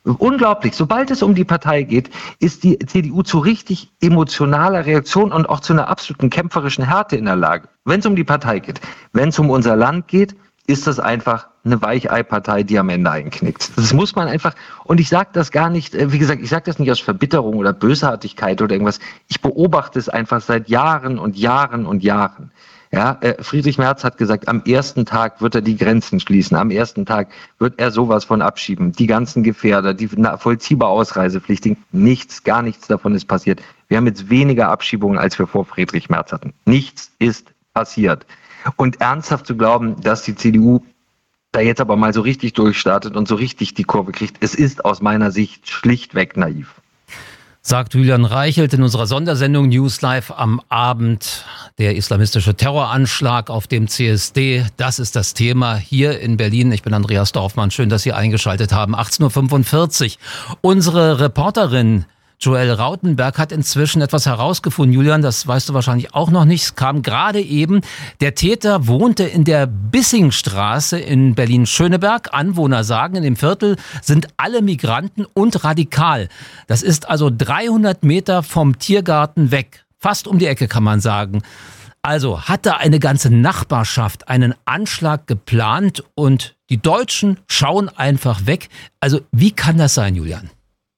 unglaublich, sobald es um die Partei geht, ist die CDU zu richtig emotionaler Reaktion und auch zu einer absoluten kämpferischen Härte in der Lage. Wenn es um die Partei geht, wenn es um unser Land geht, ist das einfach eine Weichei-Partei, die am Ende einknickt. Das muss man einfach, und ich sage das gar nicht, wie gesagt, ich sage das nicht aus Verbitterung oder Bösartigkeit oder irgendwas. Ich beobachte es einfach seit Jahren und Jahren und Jahren. Ja, Friedrich Merz hat gesagt, am ersten Tag wird er die Grenzen schließen, am ersten Tag wird er sowas von abschieben. Die ganzen Gefährder, die vollziehbar Ausreisepflichtigen, gar nichts davon ist passiert. Wir haben jetzt weniger Abschiebungen, als wir vor Friedrich Merz hatten. Nichts ist passiert. Und ernsthaft zu glauben, dass die CDU da jetzt aber mal so richtig durchstartet und so richtig die Kurve kriegt, es ist aus meiner Sicht schlichtweg naiv. Sagt Julian Reichelt in unserer Sondersendung News Live am Abend. Der islamistische Terroranschlag auf dem CSD, das ist das Thema hier in Berlin. Ich bin Andreas Dorfmann, schön, dass Sie eingeschaltet haben. 18.45 Uhr. Unsere Reporterin Joelle Rautenberg hat inzwischen etwas herausgefunden. Julian, das weißt du wahrscheinlich auch noch nicht. Es kam gerade eben. Der Täter wohnte in der Bissingstraße in Berlin-Schöneberg. Anwohner sagen, in dem Viertel sind alle Migranten und radikal. Das ist also 300 Meter vom Tiergarten weg. Fast um die Ecke, kann man sagen. Also hat da eine ganze Nachbarschaft einen Anschlag geplant und die Deutschen schauen einfach weg. Also wie kann das sein, Julian?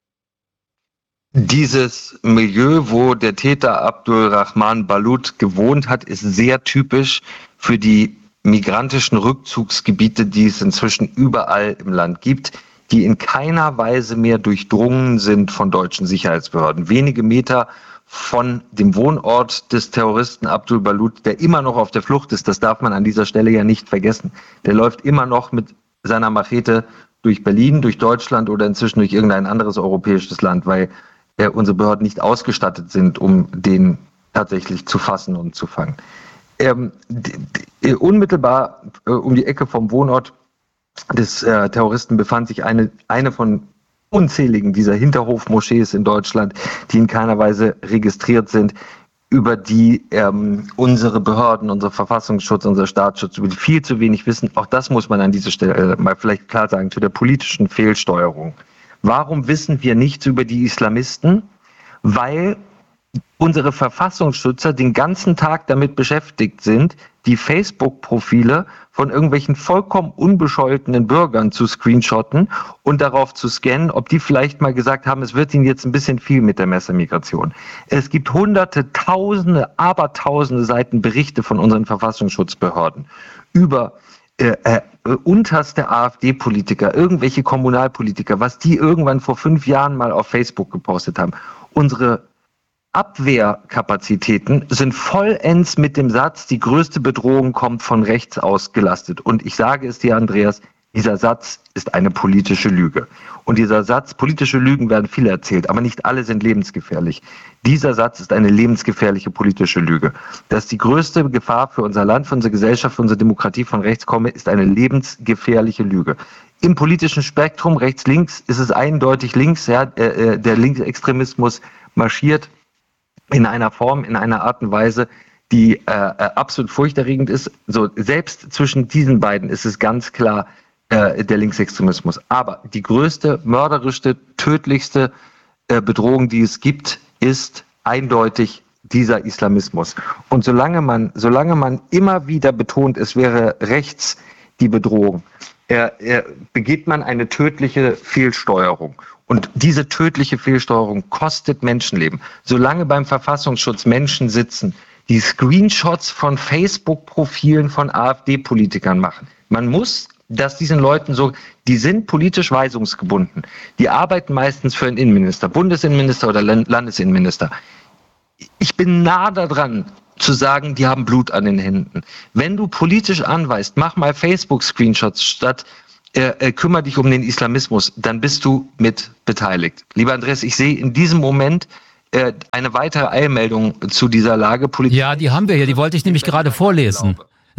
Dieses Milieu, wo der Täter Abdulrahman Balut gewohnt hat, ist sehr typisch für die migrantischen Rückzugsgebiete, die es inzwischen überall im Land gibt, die in keiner Weise mehr durchdrungen sind von deutschen Sicherheitsbehörden. Wenige Meter von dem Wohnort des Terroristen Abdul Balut, der immer noch auf der Flucht ist, das darf man an dieser Stelle ja nicht vergessen. Der läuft immer noch mit seiner Machete durch Berlin, durch Deutschland oder inzwischen durch irgendein anderes europäisches Land, weil unsere Behörden nicht ausgestattet sind, um den tatsächlich zu fassen und zu fangen. Unmittelbar um die Ecke vom Wohnort des Terroristen befand sich eine von unzähligen dieser Hinterhofmoschees in Deutschland, die in keiner Weise registriert sind, über die unsere Behörden, unser Verfassungsschutz, unser Staatsschutz über die viel zu wenig wissen. Auch das muss man an dieser Stelle mal vielleicht klar sagen, zu der politischen Fehlsteuerung. Warum wissen wir nichts über die Islamisten? Weil unsere Verfassungsschützer den ganzen Tag damit beschäftigt sind, die Facebook-Profile von irgendwelchen vollkommen unbescholtenen Bürgern zu screenshotten und darauf zu scannen, ob die vielleicht mal gesagt haben, es wird ihnen jetzt ein bisschen viel mit der Messermigration. Es gibt hunderte, tausende, abertausende Seiten Berichte von unseren Verfassungsschutzbehörden über unterste AfD-Politiker, irgendwelche Kommunalpolitiker, was die irgendwann vor 5 Jahren mal auf Facebook gepostet haben. Unsere Abwehrkapazitäten sind vollends mit dem Satz, die größte Bedrohung kommt von rechts ausgelastet. Und ich sage es dir, Andreas, dieser Satz ist eine politische Lüge. Und dieser Satz, politische Lügen werden viele erzählt, aber nicht alle sind lebensgefährlich. Dieser Satz ist eine lebensgefährliche politische Lüge. Dass die größte Gefahr für unser Land, für unsere Gesellschaft, für unsere Demokratie von rechts komme, ist eine lebensgefährliche Lüge. Im politischen Spektrum rechts-links ist es eindeutig links. Ja, der Linksextremismus marschiert in einer Form, in einer Art und Weise, die absolut furchterregend ist. So, selbst zwischen diesen beiden ist es ganz klar der Linksextremismus. Aber die größte, mörderischste, tödlichste Bedrohung, die es gibt, ist eindeutig dieser Islamismus. Und solange man immer wieder betont, es wäre rechts die Bedrohung, begeht man eine tödliche Fehlsteuerung. Und diese tödliche Fehlsteuerung kostet Menschenleben. Solange beim Verfassungsschutz Menschen sitzen, die Screenshots von Facebook-Profilen von AfD-Politikern machen. Man muss das diesen Leuten so, die sind politisch weisungsgebunden. Die arbeiten meistens für einen Innenminister, Bundesinnenminister oder Landesinnenminister. Ich bin nah daran zu sagen, die haben Blut an den Händen. Wenn du politisch anweist, mach mal Facebook-Screenshots statt kümmere dich um den Islamismus, dann bist du mit beteiligt. Lieber Andreas, ich sehe in diesem Moment eine weitere Eilmeldung zu dieser Lage. Ja, die haben wir hier, die wollte ich nämlich gerade vorlesen.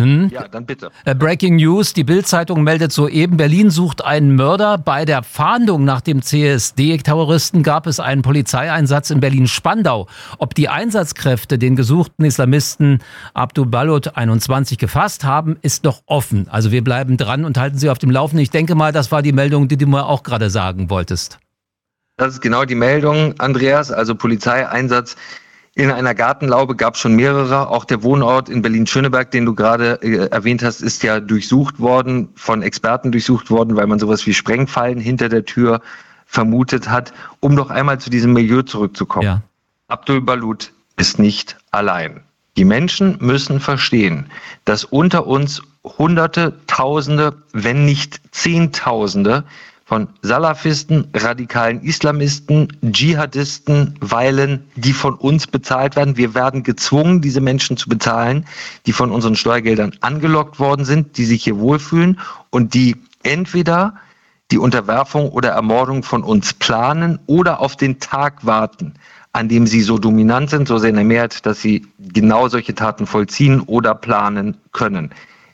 Ja, dann bitte. Breaking News, die Bild-Zeitung meldet soeben, Berlin sucht einen Mörder. Bei der Fahndung nach dem CSD-Terroristen gab es einen Polizeieinsatz in Berlin-Spandau. Ob die Einsatzkräfte den gesuchten Islamisten Abdul Balut 21 gefasst haben, ist noch offen. Also wir bleiben dran und halten Sie auf dem Laufenden. Ich denke mal, das war die Meldung, die du mir auch gerade sagen wolltest. Das ist genau die Meldung, Andreas, also Polizeieinsatz. In einer Gartenlaube gab es schon mehrere. Auch der Wohnort in Berlin-Schöneberg, den du gerade erwähnt hast, ist ja durchsucht worden, von Experten durchsucht worden, weil man sowas wie Sprengfallen hinter der Tür vermutet hat. Um noch einmal zu diesem Milieu zurückzukommen. Ja. Abdul Balut ist nicht allein. Die Menschen müssen verstehen, dass unter uns Hunderte, Tausende, wenn nicht Zehntausende von Salafisten, radikalen Islamisten, Dschihadisten weilen, die von uns bezahlt werden. Wir werden gezwungen, diese Menschen zu bezahlen, die von unseren Steuergeldern angelockt worden sind, die sich hier wohlfühlen und die entweder die Unterwerfung oder Ermordung von uns planen oder auf den Tag warten, an dem sie so dominant sind, so sehr in der Mehrheit, dass sie genau solche Taten vollziehen oder planen können.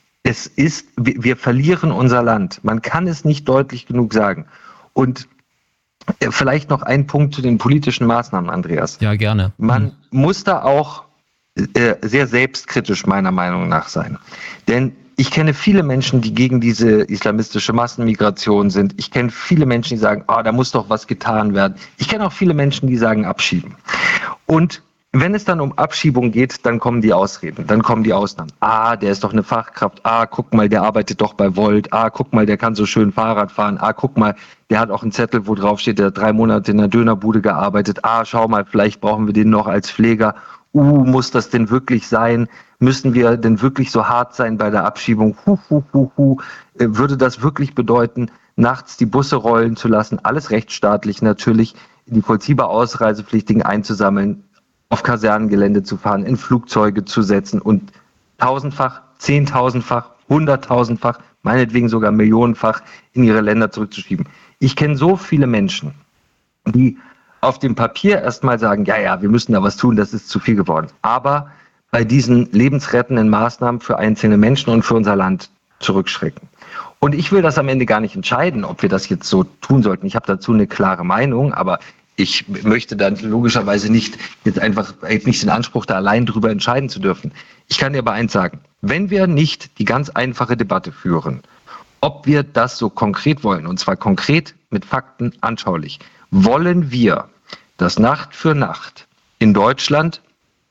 Wir verlieren unser Land. Man kann es nicht deutlich genug sagen. Und vielleicht noch ein Punkt zu den politischen Maßnahmen, Andreas. Ja, gerne. Man muss da auch sehr selbstkritisch meiner Meinung nach sein. Denn ich kenne viele Menschen, die gegen diese islamistische Massenmigration sind. Ich kenne viele Menschen, die sagen, da muss doch was getan werden. Ich kenne auch viele Menschen, die sagen, abschieben. Und wenn es dann um Abschiebung geht, dann kommen die Ausreden, dann kommen die Ausnahmen. Der ist doch eine Fachkraft. Guck mal, der arbeitet doch bei Volt. Guck mal, der kann so schön Fahrrad fahren. Guck mal, der hat auch einen Zettel, wo drauf steht, der hat 3 Monate in der Dönerbude gearbeitet. Schau mal, vielleicht brauchen wir den noch als Pfleger. Muss das denn wirklich sein? Müssen wir denn wirklich so hart sein bei der Abschiebung? Würde das wirklich bedeuten, nachts die Busse rollen zu lassen? Alles rechtsstaatlich natürlich, die vollziehbar Ausreisepflichtigen einzusammeln, auf Kasernengelände zu fahren, in Flugzeuge zu setzen und 1000-fach, 10.000-fach, 100.000-fach, meinetwegen sogar millionenfach in ihre Länder zurückzuschieben. Ich kenne so viele Menschen, die auf dem Papier erstmal sagen, ja, wir müssen da was tun, das ist zu viel geworden. Aber bei diesen lebensrettenden Maßnahmen für einzelne Menschen und für unser Land zurückschrecken. Und ich will das am Ende gar nicht entscheiden, ob wir das jetzt so tun sollten. Ich habe dazu eine klare Meinung, aber ich möchte dann logischerweise nicht den Anspruch, da allein drüber entscheiden zu dürfen. Ich kann dir aber eins sagen, wenn wir nicht die ganz einfache Debatte führen, ob wir das so konkret wollen, und zwar konkret mit Fakten anschaulich, wollen wir, dass Nacht für Nacht in Deutschland,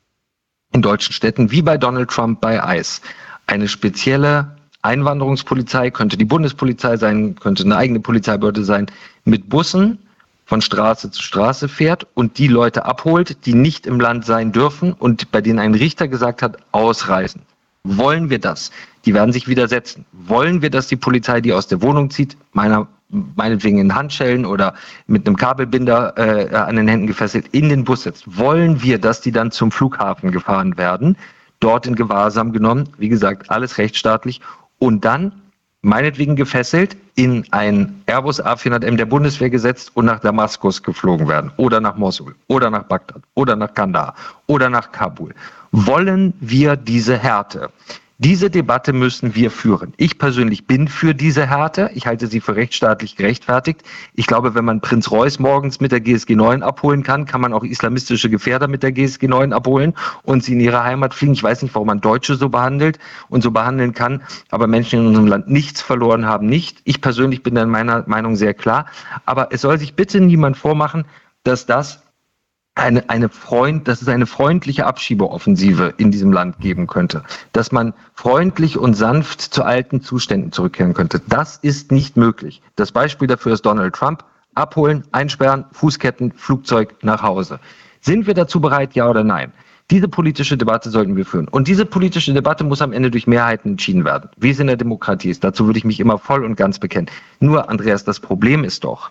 in deutschen Städten, wie bei Donald Trump bei ICE, eine spezielle Einwanderungspolizei, könnte die Bundespolizei sein, könnte eine eigene Polizeibehörde sein, mit Bussen von Straße zu Straße fährt und die Leute abholt, die nicht im Land sein dürfen und bei denen ein Richter gesagt hat, ausreisen. Wollen wir das? Die werden sich widersetzen. Wollen wir, dass die Polizei die aus der Wohnung zieht, meinetwegen in Handschellen oder mit einem Kabelbinder an den Händen gefesselt, in den Bus setzt? Wollen wir, dass die dann zum Flughafen gefahren werden, dort in Gewahrsam genommen, wie gesagt, alles rechtsstaatlich, und dann meinetwegen gefesselt, in ein Airbus A400M der Bundeswehr gesetzt und nach Damaskus geflogen werden oder nach Mosul oder nach Bagdad oder nach Kandahar oder nach Kabul. Wollen wir diese Härte? Diese Debatte müssen wir führen. Ich persönlich bin für diese Härte. Ich halte sie für rechtsstaatlich gerechtfertigt. Ich glaube, wenn man Prinz Reuß morgens mit der GSG 9 abholen kann, kann man auch islamistische Gefährder mit der GSG 9 abholen und sie in ihre Heimat fliegen. Ich weiß nicht, warum man Deutsche so behandelt und so behandeln kann, aber Menschen in unserem Land nichts verloren haben nicht. Ich persönlich bin in meiner Meinung sehr klar. Aber es soll sich bitte niemand vormachen, dass das eine freundliche Abschiebeoffensive in diesem Land geben könnte, dass man freundlich und sanft zu alten Zuständen zurückkehren könnte. Das ist nicht möglich. Das Beispiel dafür ist Donald Trump. Abholen, einsperren, Fußketten, Flugzeug nach Hause. Sind wir dazu bereit, ja oder nein? Diese politische Debatte sollten wir führen. Und diese politische Debatte muss am Ende durch Mehrheiten entschieden werden, wie es in der Demokratie ist. Dazu würde ich mich immer voll und ganz bekennen. Nur, Andreas, das Problem ist doch,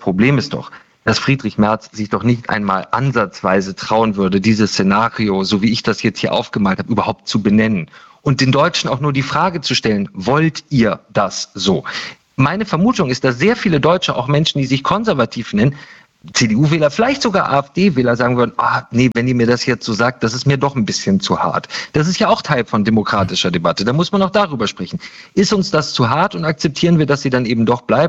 dass Friedrich Merz sich doch nicht einmal ansatzweise trauen würde, dieses Szenario, so wie ich das jetzt hier aufgemalt habe, überhaupt zu benennen. Und den Deutschen auch nur die Frage zu stellen, wollt ihr das so? Meine Vermutung ist, dass sehr viele Deutsche, auch Menschen, die sich konservativ nennen, CDU-Wähler, vielleicht sogar AfD-Wähler sagen würden, nee, wenn ihr mir das jetzt so sagt, das ist mir doch ein bisschen zu hart. Das ist ja auch Teil von demokratischer Debatte. Da muss man auch darüber sprechen. Ist uns das zu hart und akzeptieren wir, dass sie dann eben doch bleibt?